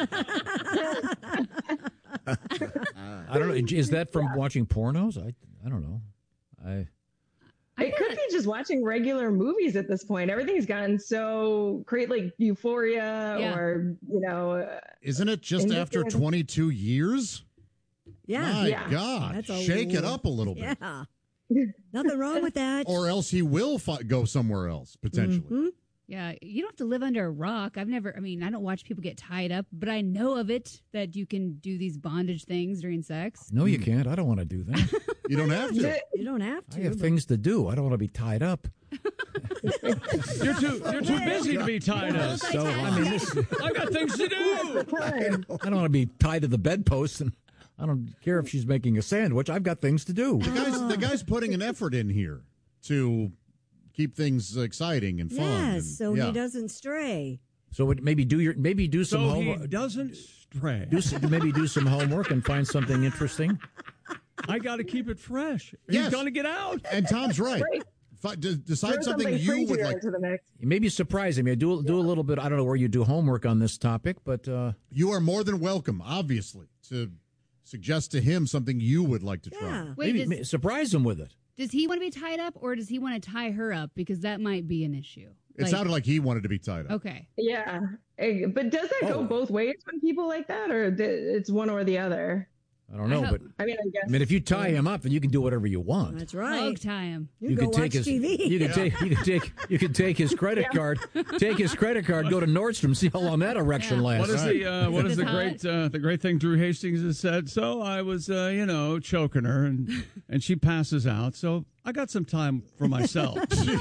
S4: I don't know. Is that from watching pornos? I don't know.
S29: I could be just watching regular movies at this point. Everything's gotten so great, like Euphoria or,
S3: Isn't it just after 22 years?
S1: Yeah.
S3: My God. Shake it up a little bit.
S1: Yeah. Nothing wrong with that.
S3: Or else he will go somewhere else, potentially.
S1: Mm-hmm.
S30: Yeah, you don't have to live under a rock. I don't watch people get tied up, but I know of it that you can do these bondage things during sex.
S4: No, you can't. I don't want to do that.
S3: You don't have to.
S1: You don't have to.
S4: I have things to do. I don't want to be tied up.
S2: You're too busy to be tied up.
S4: So I mean,
S2: I've got things to do.
S4: I don't want to be tied to the bedpost, and I don't care if she's making a sandwich. I've got things to do.
S3: The guy's putting an effort in here to keep things exciting and fun.
S1: Yes,
S3: and,
S1: so he doesn't stray.
S4: So maybe do some
S2: So
S4: homework.
S2: he doesn't stray.
S4: Maybe do some homework and find something interesting.
S2: I got to keep it fresh.
S3: Yes.
S2: He's going to get out.
S3: And Tom's right. Decide something you would like.
S4: Maybe surprise him. Do a little bit. I don't know where you do homework on this topic, but
S3: you are more than welcome, obviously, to suggest to him something you would like to try.
S30: Wait,
S4: maybe surprise him with it.
S30: Does he want to be tied up, or does he want to tie her up? Because that might be an issue.
S3: It sounded like he wanted to be tied up.
S30: Okay.
S29: Yeah. But does that go both ways when people like that, or it's one or the other?
S4: I don't know, but
S29: I mean,
S4: if you tie him up, then you can do whatever you want.
S1: That's right.
S30: Hug tie him.
S1: You can go watch TV.
S4: You can take his credit card. Take his credit card. Go to Nordstrom. See how long that erection lasts.
S2: What is the great thing Drew Hastings has said? So I was choking her and she passes out. So I got some time for myself.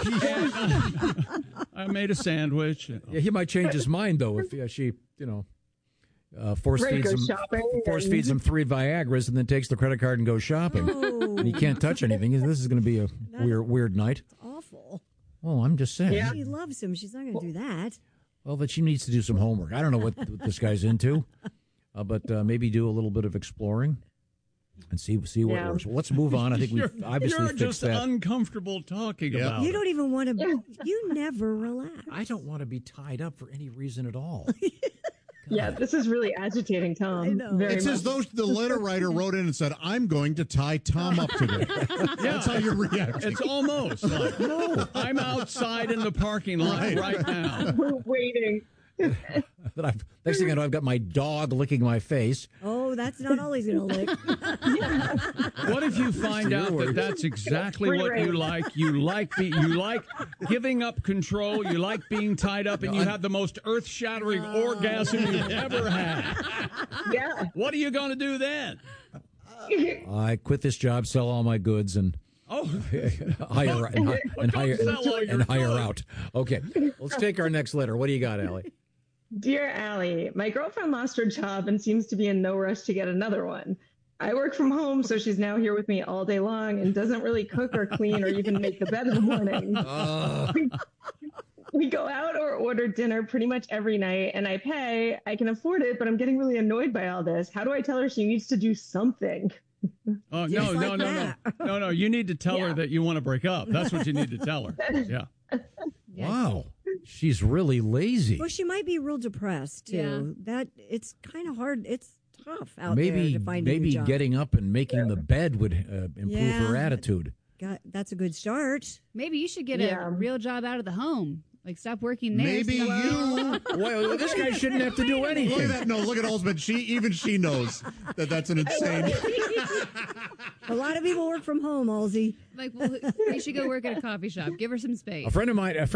S2: I made a sandwich.
S4: Yeah, he might change his mind though if she force feeds him 3 Viagras and then takes the credit card and goes shopping.
S1: Oh.
S4: And he can't touch anything. This is going to be a weird night.
S1: Awful.
S4: Well, I'm just saying.
S1: Yeah. She loves him. She's not going to do that.
S4: Well, but she needs to do some homework. I don't know what this guy's into, but maybe do a little bit of exploring and see what works. Well, let's move on. I think we've obviously fixed
S2: just
S4: that.
S2: uncomfortable talking about
S1: You
S2: it.
S1: don't even want to. You never relax.
S4: I don't want to be tied up for any reason at all.
S29: Yeah, this is really agitating Tom.
S3: It's as though the letter writer wrote in and said, "I'm going to tie Tom up today." That's how you're reacting.
S2: It's almost like, no, I'm outside in the parking lot right now.
S29: We're waiting.
S4: Next thing I know, I've got my dog licking my face.
S1: Oh, that's not all he's going to lick.
S2: What if you find out that that's exactly what you like? You like giving up control. You like being tied up, and you have the most earth-shattering orgasm you've ever had.
S29: Yeah.
S2: What are you going to do then?
S4: I quit this job, sell all my goods, and hire out. Okay, let's take our next letter. What do you got, Allie?
S29: Dear Allie, my girlfriend lost her job and seems to be in no rush to get another one. I work from home, so she's now here with me all day long and doesn't really cook or clean or even make the bed in the morning. We go out or order dinner pretty much every night, and I pay. I can afford it, but I'm getting really annoyed by all this. How do I tell her she needs to do something?
S2: Oh, no. You need to tell her that you want to break up. That's what you need to tell her. Yeah.
S4: Wow. She's really lazy.
S1: Well, she might be real depressed, too. That it's kind of hard. It's tough out
S4: there
S1: to find a new job.
S4: Getting up and making the bed would improve her attitude.
S1: That's a good start.
S30: Maybe you should get a real job out of the home. Like, stop working there.
S3: Maybe you.
S4: Well, this guy shouldn't have to do anything.
S3: Look at that. No, look at Olsman. She knows that's an insane.
S30: A lot of people work from home, Halsey. Like, well, you should go work at a coffee shop. Give her some space.
S4: A friend of mine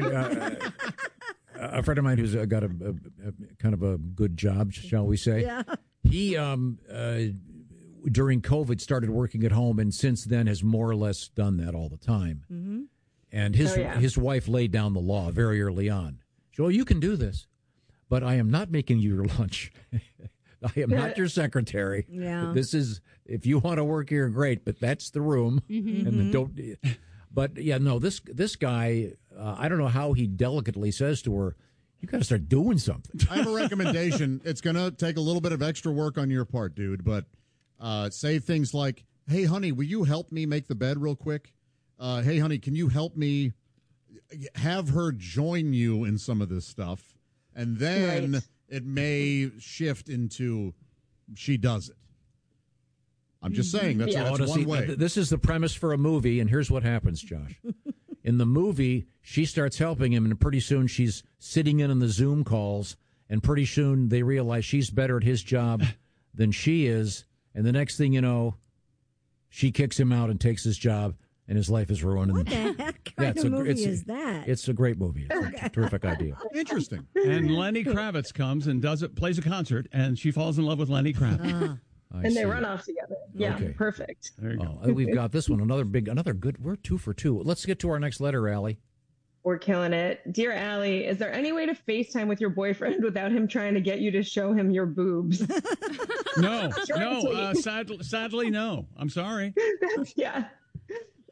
S4: who's got a kind of a good job, shall we say?
S1: Yeah.
S4: He during COVID started working at home, and since then has more or less done that all the time.
S1: Mm-hmm.
S4: And his wife laid down the law very early on. Well, you can do this, but I am not making you your lunch. I am not your secretary.
S1: Yeah.
S4: This is, if you want to work here, great, but that's the room.
S30: Mm-hmm.
S4: And don't. But yeah, no, this guy, I don't know how he delicately says to her, you got to start doing something.
S3: I have a recommendation. It's going to take a little bit of extra work on your part, dude, but say things like, hey, honey, will you help me make the bed real quick? Hey, honey, can you help me? Have her join you in some of this stuff, and then it may shift into she does it. I'm just saying that's one way.
S4: This is the premise for a movie, and here's what happens, Josh. In the movie, she starts helping him, and pretty soon she's sitting in on the Zoom calls, and pretty soon they realize she's better at his job than she is, and the next thing you know, she kicks him out and takes his job, and his life is ruined.
S1: What the heck kind of movie is that?
S4: It's a great movie. It's a terrific idea.
S3: Interesting.
S2: And Lenny Kravitz comes and plays a concert, and she falls in love with Lenny Kravitz.
S29: And they run off together. Yeah,
S4: okay.
S29: Perfect.
S2: There you go.
S4: We've got this one, another good. We're 2 for 2. Let's get to our next letter, Allie.
S29: We're killing it. Dear Allie, is there any way to FaceTime with your boyfriend without him trying to get you to show him your boobs?
S2: No. Sadly, no. I'm sorry.
S29: Yeah.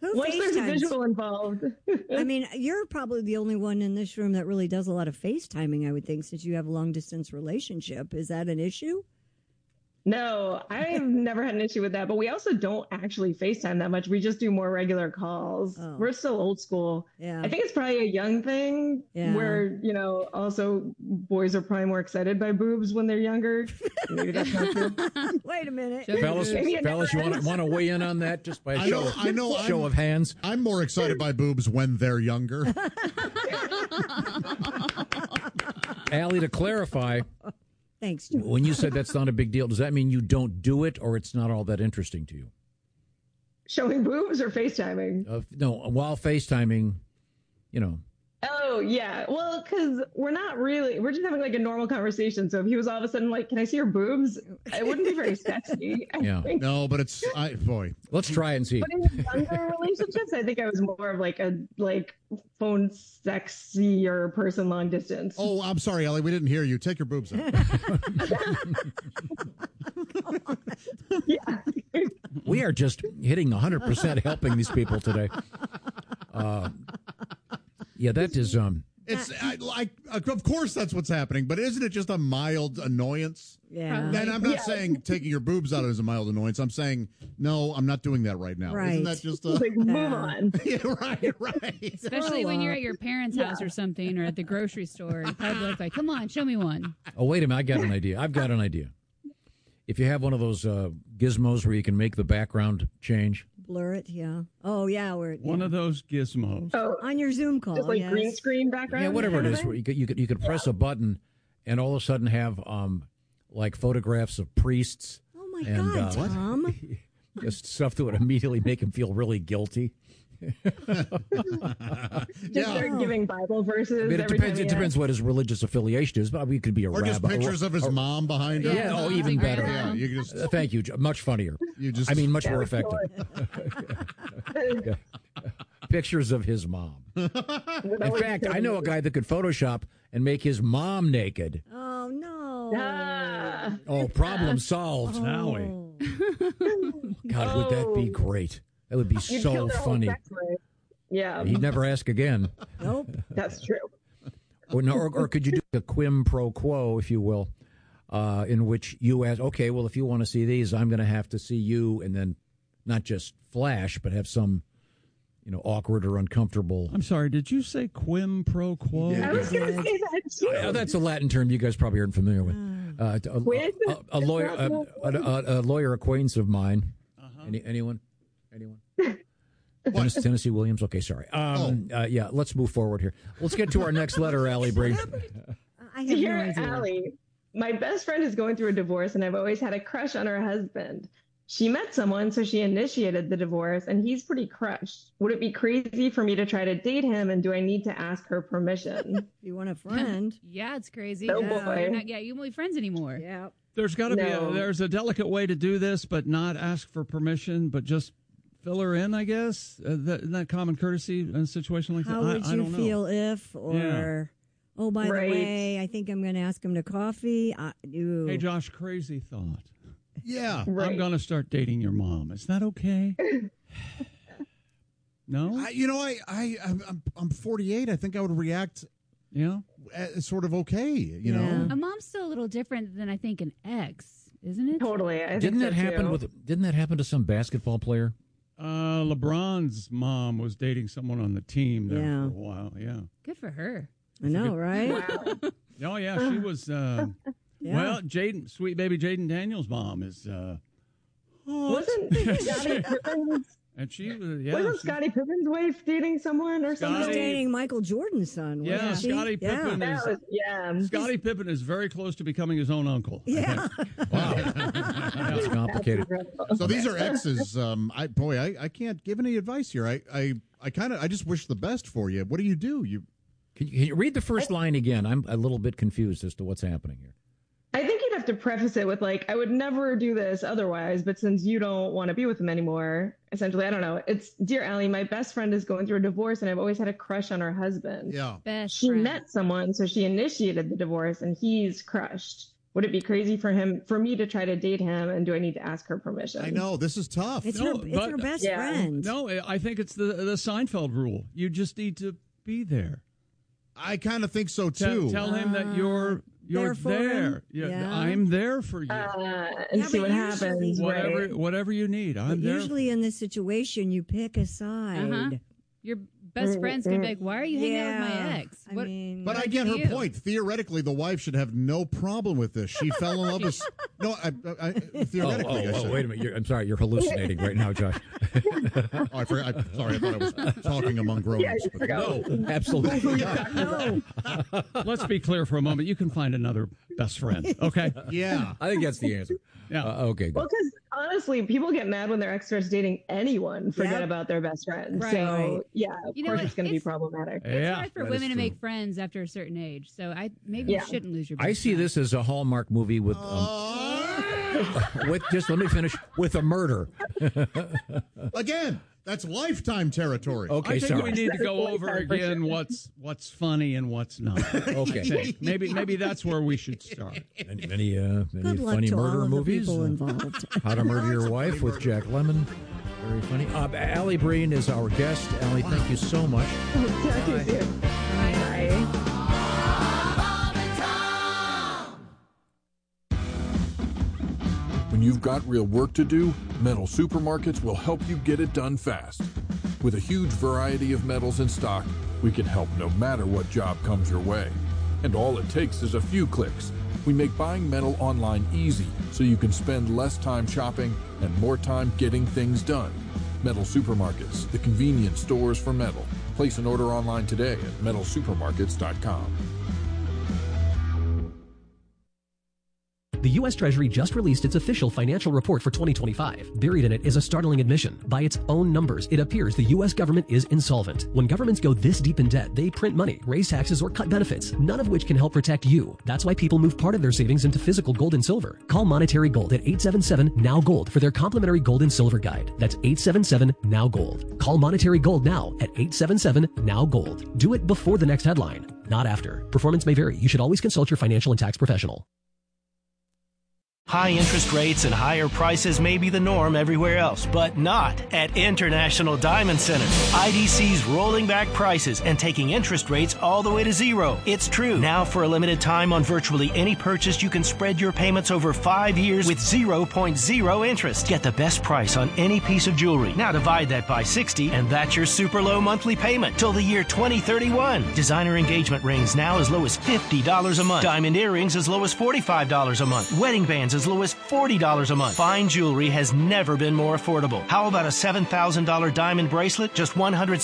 S29: Once there's a
S1: FaceTimes?
S29: visual involved.
S1: I mean, you're probably the only one in this room that really does a lot of FaceTiming, I would think, since you have a long-distance relationship. Is that an issue?
S29: No, I've never had an issue with that, but we also don't actually FaceTime that much. We just do more regular calls.
S1: Oh.
S29: We're still old school.
S1: Yeah.
S29: I think it's probably a young thing where, also boys are probably more excited by boobs when they're younger. Maybe that's not true.
S1: Wait a minute.
S4: Fellas, you want to weigh in on that just by a show of hands?
S3: I'm more excited by boobs when they're younger.
S4: Allie, to clarify,
S1: thanks, Joe.
S4: When you said that's not a big deal, does that mean you don't do it or it's not all that interesting to you?
S29: Showing boobs or FaceTiming?
S4: No, while FaceTiming,
S29: Oh, yeah. Well, because we're just having like a normal conversation. So if he was all of a sudden like, can I see your boobs? It wouldn't be very sexy.
S4: Yeah.
S3: No, but boy.
S4: Let's try and see.
S29: But in younger relationships, I think I was more of like a phone sexy or person long distance.
S3: Oh, I'm sorry, Ellie. We didn't hear you. Take your boobs out.
S29: Yeah.
S4: We are just hitting 100% helping these people today. Yeah, that is.
S3: It's of course that's what's happening, but isn't it just a mild annoyance?
S1: Yeah.
S3: And I'm not saying taking your boobs out is a mild annoyance. I'm saying no, I'm not doing that right now.
S1: Right.
S3: Isn't that just
S29: move on?
S3: Yeah, right.
S30: Especially when you're at your parents' house or something, or at the grocery store in public. Like, come on, show me one.
S4: Oh, wait a minute! I've got an idea. If you have one of those gizmos where you can make the background change.
S1: Blur it, yeah. Oh, yeah.
S2: One of those gizmos.
S29: Oh,
S1: on your Zoom call.
S29: Just like green screen background?
S4: Yeah, whatever it is. Where you could press a button and all of a sudden have like photographs of priests.
S1: Oh, my God, Tom.
S4: Just stuff that would immediately make him feel really guilty.
S29: Just start giving Bible verses.
S4: It depends what his religious affiliation is, but we could be a
S3: or
S4: rabbi.
S3: just pictures of his mom behind him.
S4: Yeah, even better.
S3: Yeah, you just
S4: thank you. Much funnier. Much more effective. Yeah. Pictures of his mom. In fact, I know a guy that could Photoshop and make his mom naked.
S1: Oh, no.
S4: Oh, problem solved.
S2: Now
S4: God, would that be great? That would be so funny.
S29: Yeah.
S4: He'd never ask again.
S1: Nope.
S29: That's true.
S4: Or could you do a quid pro quo, if you will, in which you ask, okay, well, if you want to see these, I'm going to have to see you, and then not just flash, but have some, awkward or uncomfortable.
S2: I'm sorry, did you say quid pro quo?
S29: I was going to say that too.
S4: That's a Latin term you guys probably aren't familiar with. A lawyer acquaintance of mine. Anyone? Tennessee Williams? Okay, sorry. Yeah, let's move forward here. Let's get to our next letter, Allie Bree.
S1: I have no idea.
S29: Allie, my best friend is going through a divorce, and I've always had a crush on her husband. She met someone, so she initiated the divorce, and he's pretty crushed. Would it be crazy for me to try to date him, and do I need to ask her permission?
S1: You want a friend?
S30: Yeah, it's crazy.
S29: Oh, boy.
S30: You won't be friends anymore.
S1: Yeah.
S2: There's got to be there's a delicate way to do this, but not ask for permission, but just fill her in, I guess. Isn't that common courtesy in a situation like that?
S1: How would you feel if, oh, by the way, I think I'm going to ask him to coffee.
S2: Hey, Josh, crazy thought.
S3: Yeah.
S29: Right.
S2: I'm going to start dating your mom. Is that okay? No?
S3: I'm 48. I think I would react sort of okay, you know.
S30: A mom's still a little different than I think an ex, isn't it?
S29: Totally.
S4: Didn't that happen to some basketball player?
S2: LeBron's mom was dating someone on the team there for a while. Yeah.
S30: Good for her.
S1: I know, right?
S29: Wow.
S2: Oh, yeah. She was, well, sweet baby Jaden Daniels' mom is,
S29: wasn't Scottie Pippen's,
S2: and she was,
S29: wasn't Scottie Pippen's wife dating someone or something?
S1: She was dating Michael Jordan's son.
S2: Yeah, Scottie Pippen Scottie Pippen is very close to becoming his own uncle.
S1: Yeah.
S4: Wow. That's complicated.
S3: So these are exes. I can't give any advice here. I just wish the best for you. What do? Can
S4: you read the first line again? I'm a little bit confused as to what's happening here.
S29: I think you'd have to preface it with I would never do this otherwise, but since you don't want to be with him anymore, essentially, I don't know. It's, dear Allie, my best friend is going through a divorce and I've always had a crush on her husband.
S3: Yeah.
S29: She met someone, so she initiated the divorce and he's crushed. Would it be crazy for me to try to date him, and do I need to ask her permission?
S3: I know, this is tough.
S1: It's her best friend.
S2: No, I think it's the Seinfeld rule. You just need to be there.
S3: I kind of think so too.
S2: Tell him that you're there.
S1: Yeah.
S2: I'm there for you.
S29: And see what happens.
S2: Whatever you need. I'm there.
S1: Usually in this situation, you pick a side.
S30: Your best friend's going to be like, why are you hanging out with my ex?
S3: But I get her point. Theoretically, the wife should have no problem with this. She fell in love with... No, theoretically, I said.
S4: Wait a minute. I'm sorry. You're hallucinating right now, Josh.
S3: I forgot. Sorry, I thought I was talking among grown-ups.
S4: No, absolutely not.
S1: No.
S2: Let's be clear for a moment. You can find another best friend, okay?
S3: Yeah.
S4: I think that's the answer.
S2: Yeah.
S4: Okay, good.
S29: Well, because honestly, people get mad when their ex starts dating anyone, forget about their best friend.
S30: Right.
S29: So, yeah, of
S30: You know
S29: course
S30: what?
S29: it's going to be problematic.
S30: It's hard for women to make friends after a certain age, so maybe you shouldn't lose your best
S4: I see
S30: friend.
S4: this as a Hallmark movie with just let me finish, with a murder.
S3: Again, that's Lifetime territory.
S4: Okay,
S2: I think
S4: sorry.
S2: we need to go over again what's funny and what's not.
S4: Okay.
S2: Maybe that's where we should start.
S4: Any
S1: Good luck
S4: funny
S1: to all
S4: murder
S1: of the
S4: movies?
S1: people involved.
S4: How to Murder Your Wife with Jack Lemmon. Very funny. Allie Breen is our guest. Allie, thank you so much.
S29: Bye.
S6: When you've got real work to do, Metal Supermarkets will help you get it done fast. With a huge variety of metals in stock, we can help no matter what job comes your way. And all it takes is a few clicks. We make buying metal online easy so you can spend less time shopping and more time getting things done. Metal Supermarkets, the convenience stores for metal. Place an order online today at metalsupermarkets.com.
S11: The U.S. Treasury just released its official financial report for 2025. Buried in it is a startling admission. By its own numbers, it appears the U.S. government is insolvent. When governments go this deep in debt, they print money, raise taxes, or cut benefits, none of which can help protect you. That's why people move part of their savings into physical gold and silver. Call Monetary Gold at 877-NOW-GOLD for their complimentary gold and silver guide. That's 877-NOW-GOLD. Call Monetary Gold now at 877-NOW-GOLD. Do it before the next headline, not after. Performance may vary. You should always consult your financial and tax professional.
S7: High interest rates and higher prices may be the norm everywhere else, but not at International Diamond Center. IDC's rolling back prices and taking interest rates all the way to zero. It's true. Now for a limited time on virtually any purchase, you can spread your payments over 5 years with 0.0 interest. Get the best price on any piece of jewelry. Now divide that by 60, and that's your super low monthly payment till the year 2031. Designer engagement rings now as low as $50 a month. Diamond earrings as low as $45 a month. Wedding bands as low as $40 a month. Fine jewelry has never been more affordable. How about a $7,000 diamond bracelet? Just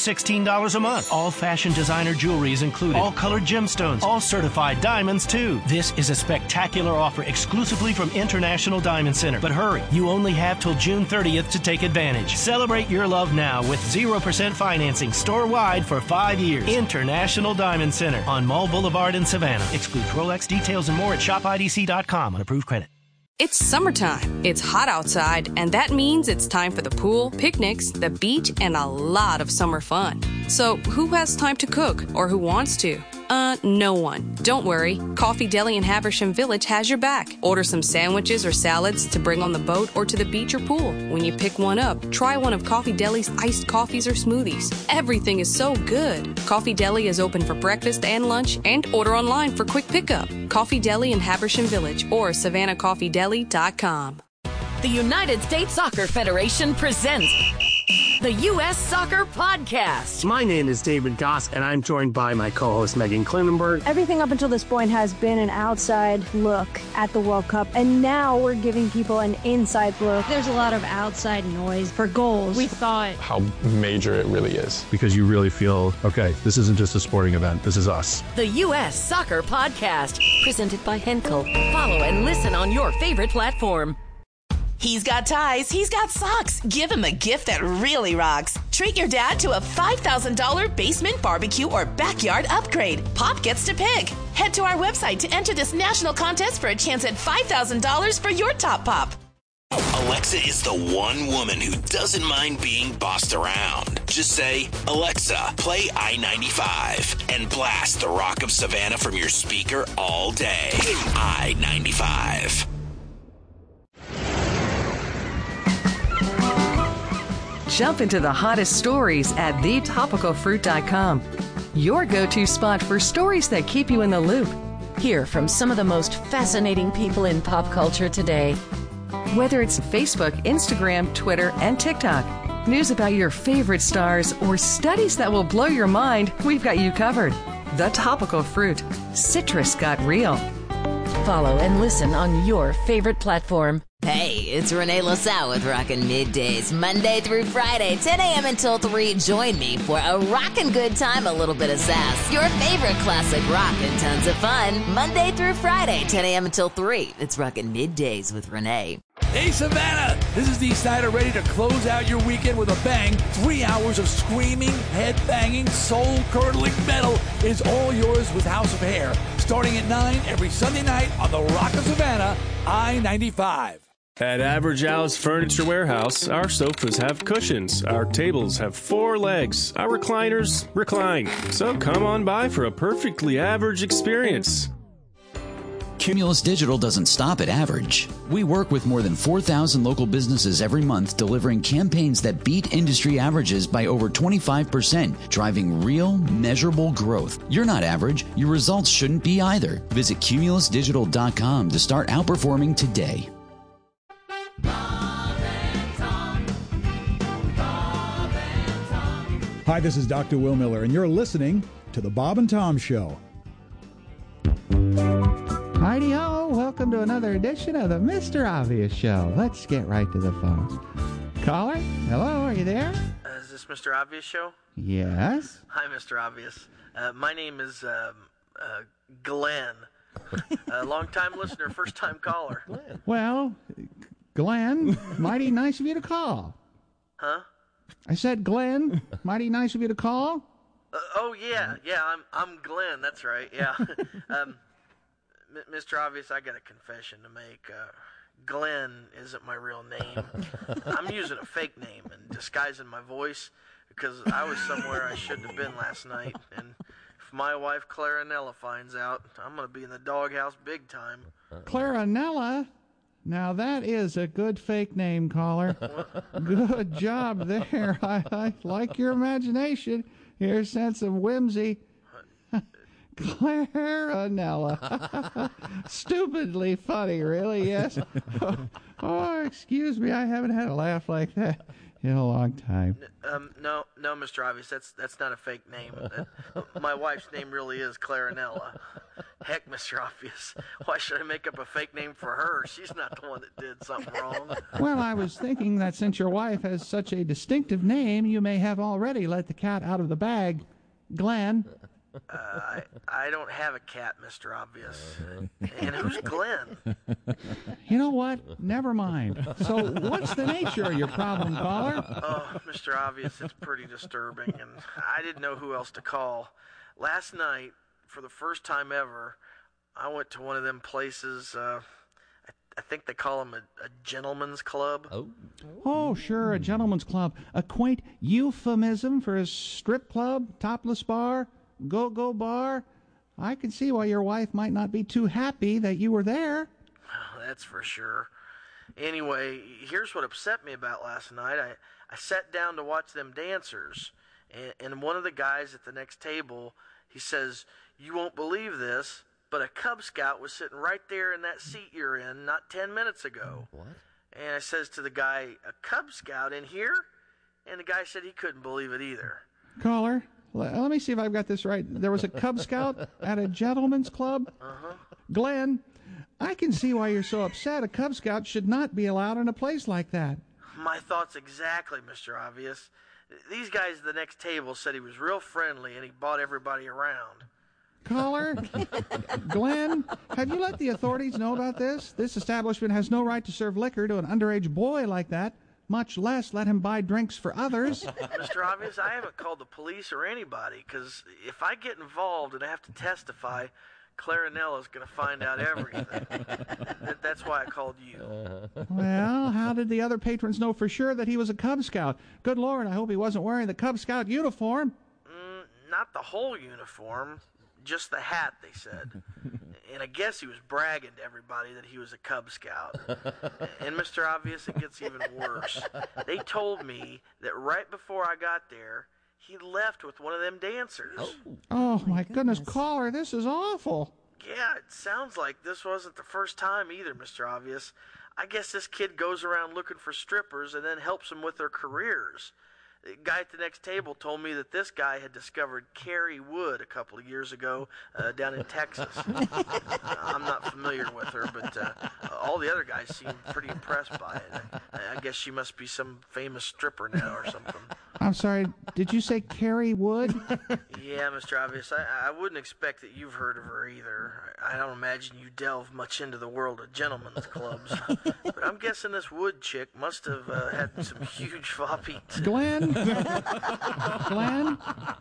S7: $116 a month. All fashion designer jewelry is included. All colored gemstones. All certified diamonds, too. This is a spectacular offer exclusively from International Diamond Center. But hurry, you only have till June 30th to take advantage. Celebrate your love now with 0% financing store-wide for 5 years. International Diamond Center on Mall Boulevard in Savannah. Excludes Rolex. Details and more at shopidc.com on approved credit.
S8: It's summertime. It's hot outside, and that means it's time for the pool, picnics, the beach, and a lot of summer fun. So who has time to cook, or who wants to? No one. Don't worry. Coffee Deli in Haversham Village has your back. Order some sandwiches or salads to bring on the boat or to the beach or pool. When you pick one up, try one of Coffee Deli's iced coffees or smoothies. Everything is so good. Coffee Deli is open for breakfast and lunch, and order online for quick pickup. Coffee Deli in Haversham Village or SavannahCoffeeDeli.com.
S12: The United States Soccer Federation presents the U.S. Soccer Podcast.
S13: My name is David Goss, and I'm joined by my co-host Megan Klinenberg.
S14: Everything up until this point has been an outside look at the World Cup, and now we're giving people an inside look. There's a lot of outside noise for goals. We thought
S15: how major it really is, because you really feel, okay, this isn't just a sporting event, this is us.
S12: The U.S. Soccer Podcast, presented by Henkel. Follow and listen on your favorite platform.
S16: He's got ties, he's got socks. Give him a gift that really rocks. Treat your dad to a $5,000 basement barbecue or backyard upgrade. Pop gets to pick. Head to our website to enter this national contest for a chance at $5,000 for your top pop.
S25: Alexa is the one woman who doesn't mind being bossed around. Just say, Alexa, play I-95 and blast the Rock of Savannah from your speaker all day. I-95.
S5: Jump into the hottest stories at thetopicalfruit.com. Your go-to spot for stories that keep you in the loop.
S12: Hear from some of the most fascinating people in pop culture today.
S5: Whether it's Facebook, Instagram, Twitter, and TikTok, news about your favorite stars, or studies that will blow your mind, we've got you covered. The Topical Fruit. Citrus got real.
S12: Follow and listen on your favorite platform.
S9: Hey, it's Renee LaSalle with Rockin' Middays, Monday through Friday, 10 a.m. until 3. Join me for a rockin' good time, a little bit of sass, your favorite classic rock, and tons of fun. Monday through Friday, 10 a.m. until 3. It's Rockin' Middays with Renee.
S10: Hey, Savannah! This is Dee Snider, ready to close out your weekend with a bang. 3 hours of screaming, head-banging, soul-curdling metal is all yours with House of Hair. Starting at 9 every Sunday night on the Rock of Savannah, I-95.
S18: At Average Al's Furniture Warehouse, our sofas have cushions, our tables have 4 legs, our recliners recline. So come on by for a perfectly average experience.
S27: Cumulus Digital doesn't stop at average. We work with more than 4,000 local businesses every month, delivering campaigns that beat industry averages by over 25%, driving real, measurable growth. You're not average. Your results shouldn't be either. Visit cumulusdigital.com to start outperforming today.
S19: Hi, this is Dr. Will Miller, and you're listening to The Bob and Tom Show.
S20: Heidi-ho, welcome to another edition of the Mr. Obvious Show. Let's get right to the phones. Caller, hello, are you there?
S21: Is this Mr. Obvious Show?
S20: Yes.
S21: Hi, Mr. Obvious. My name is Glenn. Long-time listener, first-time caller.
S20: Well, Glenn, mighty nice of you to call.
S21: Huh?
S20: I said, Glenn, mighty nice of you to call.
S21: Yeah, I'm Glenn. That's right. Yeah. Mr. Obvious, I got a confession to make. Glenn isn't my real name. I'm using a fake name and disguising my voice because I was somewhere I shouldn't have been last night. And if my wife Clarinella finds out, I'm going to be in the doghouse big time.
S20: Clarinella? Now that is a good fake name, caller. Good job there. I like your imagination, your sense of whimsy. Clarinella. Stupidly funny, really, yes. Oh, excuse me, I haven't had a laugh like that in a long time.
S21: No, Mr. Obvious, that's not a fake name. My wife's name really is Clarinella. Heck, Mr. Obvious, why should I make up a fake name for her? She's not the one that did something wrong.
S20: Well, I was thinking that since your wife has such a distinctive name, you may have already let the cat out of the bag. Glenn.
S21: I don't have a cat, Mr. Obvious. And who's Glenn?
S20: You know what? Never mind. So what's the nature of your problem, caller?
S21: Oh, Mr. Obvious, it's pretty disturbing, and I didn't know who else to call. Last night, for the first time ever, I went to one of them places, I think they call them a gentleman's club.
S20: Oh, sure, a gentleman's club. A quaint euphemism for a strip club, topless bar, go-go bar. I can see why your wife might not be too happy that you were there.
S21: That's for sure. Anyway, here's what upset me about last night. I sat down to watch them dancers, and one of the guys at the next table, he says, "You won't believe this, but a Cub Scout was sitting right there in that seat you're in not 10 minutes ago." What? And I says to the guy, "A Cub Scout in here?" And the guy said he couldn't believe it either.
S20: Caller, let me see if I've got this right. There was a Cub Scout at a gentleman's club?
S21: Uh-huh.
S20: Glenn, I can see why you're so upset. A Cub Scout should not be allowed in a place like that.
S21: My thoughts exactly, Mr. Obvious. These guys at the next table said he was real friendly and he bought everybody around.
S20: Caller, Glenn, have you let the authorities know about this? This establishment has no right to serve liquor to an underage boy like that, much less let him buy drinks for others.
S21: Mr. Obvious, I haven't called the police or anybody, because if I get involved and I have to testify, Clarinella's going to find out everything. That's why I called you.
S20: Well, how did the other patrons know for sure that he was a Cub Scout? Good Lord, I hope he wasn't wearing the Cub Scout uniform.
S21: Not the whole uniform, just the hat, they said. And I guess he was bragging to everybody that he was a Cub Scout. And Mr. Obvious, it gets even worse. They told me that right before I got there, he left with one of them dancers.
S20: Oh, my goodness, caller, this is awful.
S21: Yeah, it sounds like this wasn't the first time either, Mr. Obvious. I guess this kid goes around looking for strippers and then helps them with their careers. The guy at the next table told me that this guy had discovered Carrie Wood a couple of years ago down in Texas. I'm not familiar with her, but all the other guys seemed pretty impressed by it. I guess she must be some famous stripper now or something.
S20: I'm sorry, did you say Carrie Wood?
S21: Yeah, Mr. Obvious, I wouldn't expect that you've heard of her either. I don't imagine you delve much into the world of gentlemen's clubs. But I'm guessing this Wood chick must have had some huge floppies.
S20: Glenn? Glenn?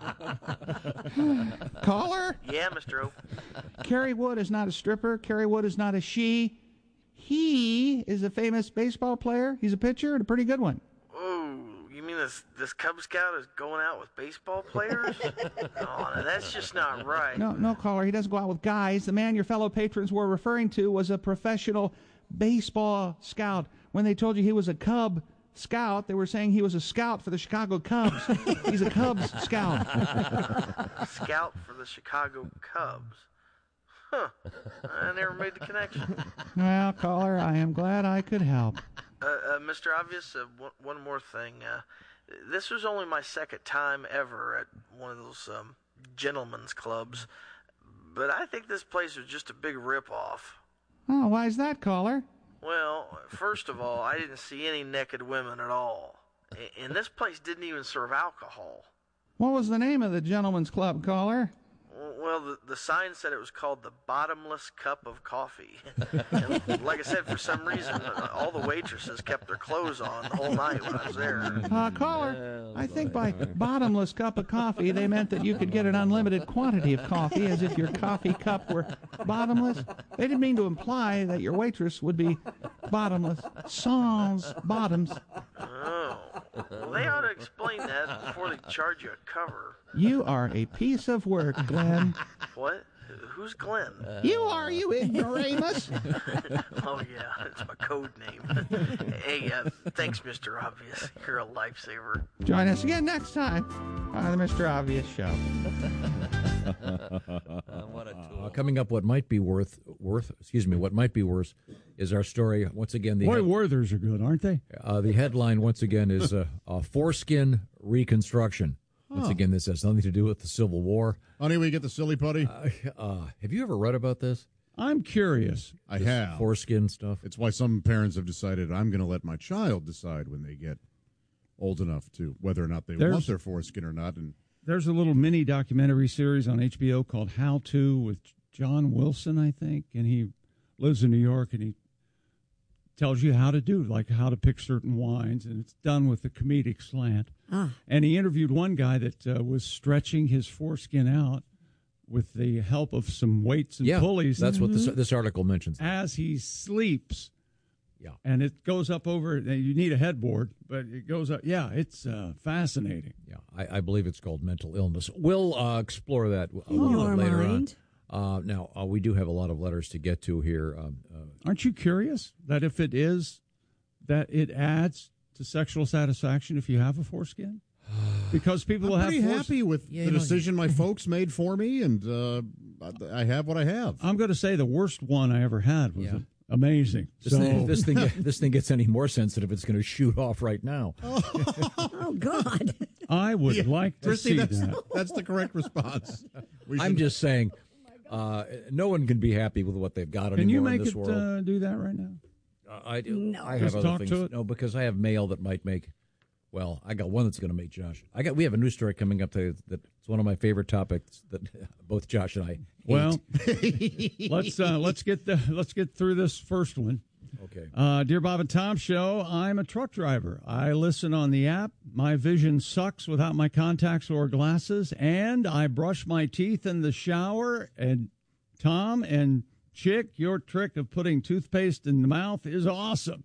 S20: Caller?
S21: Yeah, Mr. O.
S20: Carrie Wood is not a stripper. Carrie Wood is not a she. He is a famous baseball player. He's a pitcher and a pretty good one.
S21: Oh, you mean this Cub Scout is going out with baseball players? Oh, no, that's just not right.
S20: No, caller. He doesn't go out with guys. The man your fellow patrons were referring to was a professional baseball scout. When they told you he was a Cub Scout, they were saying he was a scout for the Chicago Cubs. He's a Cubs scout.
S21: Scout for the Chicago Cubs. Huh. I never made the connection.
S20: Well, caller, I am glad I could help.
S21: Mr. Obvious, one more thing. This was only my second time ever at one of those gentlemen's clubs, but I think this place was just a big rip-off.
S20: Oh, why is that, caller?
S21: Well, first of all, I didn't see any naked women at all. And this place didn't even serve alcohol.
S20: What was the name of the gentleman's club, caller?
S21: Well, the sign said it was called the Bottomless Cup of Coffee. And like I said, for some reason, all the waitresses kept their clothes on the whole night when I was there.
S20: Caller, I think by bottomless cup of coffee, they meant that you could get an unlimited quantity of coffee, as if your coffee cup were bottomless. They didn't mean to imply that your waitress would be bottomless. Sans bottoms.
S21: Oh. Well, they ought to explain that before they charge you a cover.
S20: You are a piece of work, Glenn.
S21: What? Who's Glenn?
S20: You are, you ignoramus.
S21: Oh, yeah, it's my code name. Hey, thanks, Mr. Obvious. You're a lifesaver.
S20: Join us again next time on the Mr. Obvious Show.
S4: What a tool. Coming up, what might be worse is our story. Once again,
S1: Boy, Werthers are good, aren't they?
S4: The headline, once again, is foreskin reconstruction. Once again, this has nothing to do with the Civil War.
S1: Honey, we get the silly putty.
S4: Have you ever read about this?
S1: I'm curious. I have.
S4: Foreskin stuff.
S1: It's why some parents have decided I'm going to let my child decide when they get old enough to whether or not they want their foreskin or not. And
S2: there's a little mini documentary series on HBO called How To with John Wilson, I think, and he lives in New York, and he tells you how to do, like how to pick certain wines, and it's done with a comedic slant. And he interviewed one guy that was stretching his foreskin out with the help of some weights and pulleys.
S4: That's what this article mentions.
S2: As he sleeps.
S4: Yeah.
S2: And it goes up over, you need a headboard, but it goes up. Yeah, it's fascinating.
S4: Yeah, I believe it's called mental illness. We'll explore that a little bit later on. Now, we do have a lot of letters to get to here.
S2: Aren't you curious that if it is, that it adds to sexual satisfaction if you have a foreskin? Because people
S1: I'm
S2: have
S1: pretty happy with the decision my folks made for me, and I have what I have.
S2: I'm going to say the worst one I ever had was amazing.
S4: This thing gets any more sensitive, it's going to shoot off right now.
S3: Oh, God.
S2: I would like to see that.
S1: That's the correct response.
S4: I'm just saying, no one can be happy with what they've got anymore in this world.
S2: Can you make it do that right now?
S4: I do.
S3: No.
S4: I have other things. No, because I have mail that might make. Well, I got one that's going to make Josh. We have a news story coming up today that's one of my favorite topics that both Josh and I hate.
S2: Well, let's get through this first one.
S4: Okay.
S2: Dear Bob and Tom Show, I'm a truck driver. I listen on the app. My vision sucks without my contacts or glasses, and I brush my teeth in the shower and Tom and Chick, your trick of putting toothpaste in the mouth is awesome.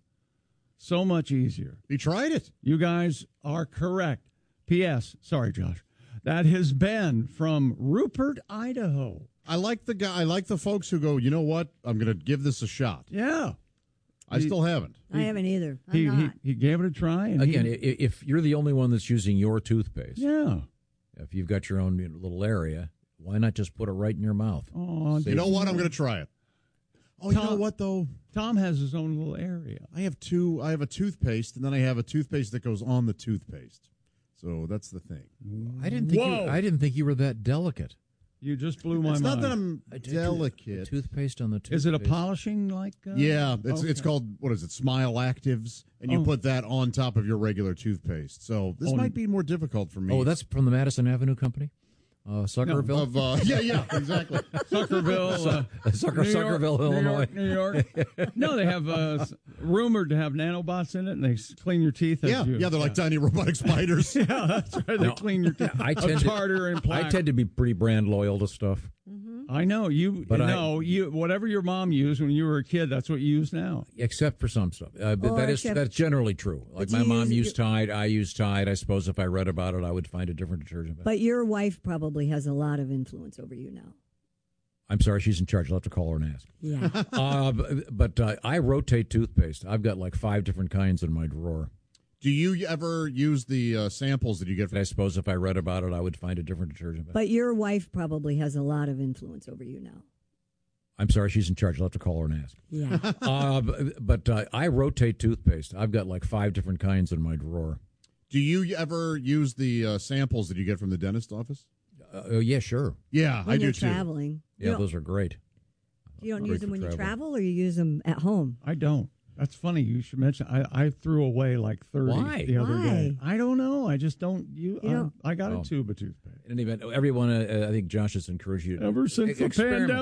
S2: So much easier.
S1: You tried it.
S2: You guys are correct. P.S. Sorry, Josh. That has been from Rupert, Idaho.
S1: I like the guy. I like the folks who go, you know what? I'm going to give this a shot.
S2: Yeah.
S1: I still haven't.
S3: I haven't either. I'm not.
S2: He gave it a try. And
S4: Again, if you're the only one that's using your toothpaste,
S2: yeah.
S4: If you've got your own little area, why not just put it right in your mouth?
S2: Oh,
S1: you know what? I'm going to try it. Oh,
S2: Tom,
S1: you know what, though?
S2: Tom has his own little area.
S1: I have two. I have a toothpaste, and then I have a toothpaste that goes on the toothpaste. So that's the thing.
S4: I didn't think you were that delicate.
S2: You just blew my mind.
S1: It's not that I'm delicate.
S4: Toothpaste on the toothpaste.
S2: Is it a polishing like?
S1: Yeah, it's called, what is it, Smile Actives, and you put that on top of your regular toothpaste. So this might be more difficult for me.
S4: Oh, that's from the Madison Avenue Company? Suckerville?
S1: No, yeah, exactly.
S2: Suckerville.
S4: Suckerville, Illinois.
S2: New York. No, they have rumored to have nanobots in it, and they clean your teeth.
S1: Yeah, they're like tiny robotic spiders.
S2: Yeah, that's right. They clean your teeth. Tartar and plaque.
S4: I tend to be pretty brand loyal to stuff.
S2: I know you. But you whatever your mom used when you were a kid, that's what you use now.
S4: Except for some stuff, but that's generally true. Like my mom used Tide, I use Tide. I suppose if I read about it, I would find a different detergent.
S3: But your wife probably has a lot of influence over you now.
S4: I'm sorry, she's in charge. I'll have to call her and ask.
S3: Yeah.
S4: But I rotate toothpaste. I've got like 5 different kinds in my drawer.
S1: Do you ever use the samples that you get from...
S4: I suppose if I read about it, I would find a different detergent.
S3: But your wife probably has a lot of influence over you now.
S4: I'm sorry, she's in charge. I'll have to call her and ask.
S3: Yeah.
S4: But I rotate toothpaste. I've got like 5 different kinds in my drawer.
S1: Do you ever use the samples that you get from the dentist office?
S4: Yeah, sure.
S1: Yeah,
S3: when
S1: I do
S3: you're
S1: too.
S3: Traveling.
S4: Yeah, those are great.
S3: You don't use them when you travel, or you use them at home?
S2: I don't. That's funny. You should mention. I threw away like 30 the other day. I don't know. I just don't. I got a tube of toothpaste.
S4: In any event, everyone, I think Josh has encouraged you to
S2: ever since the pandemic.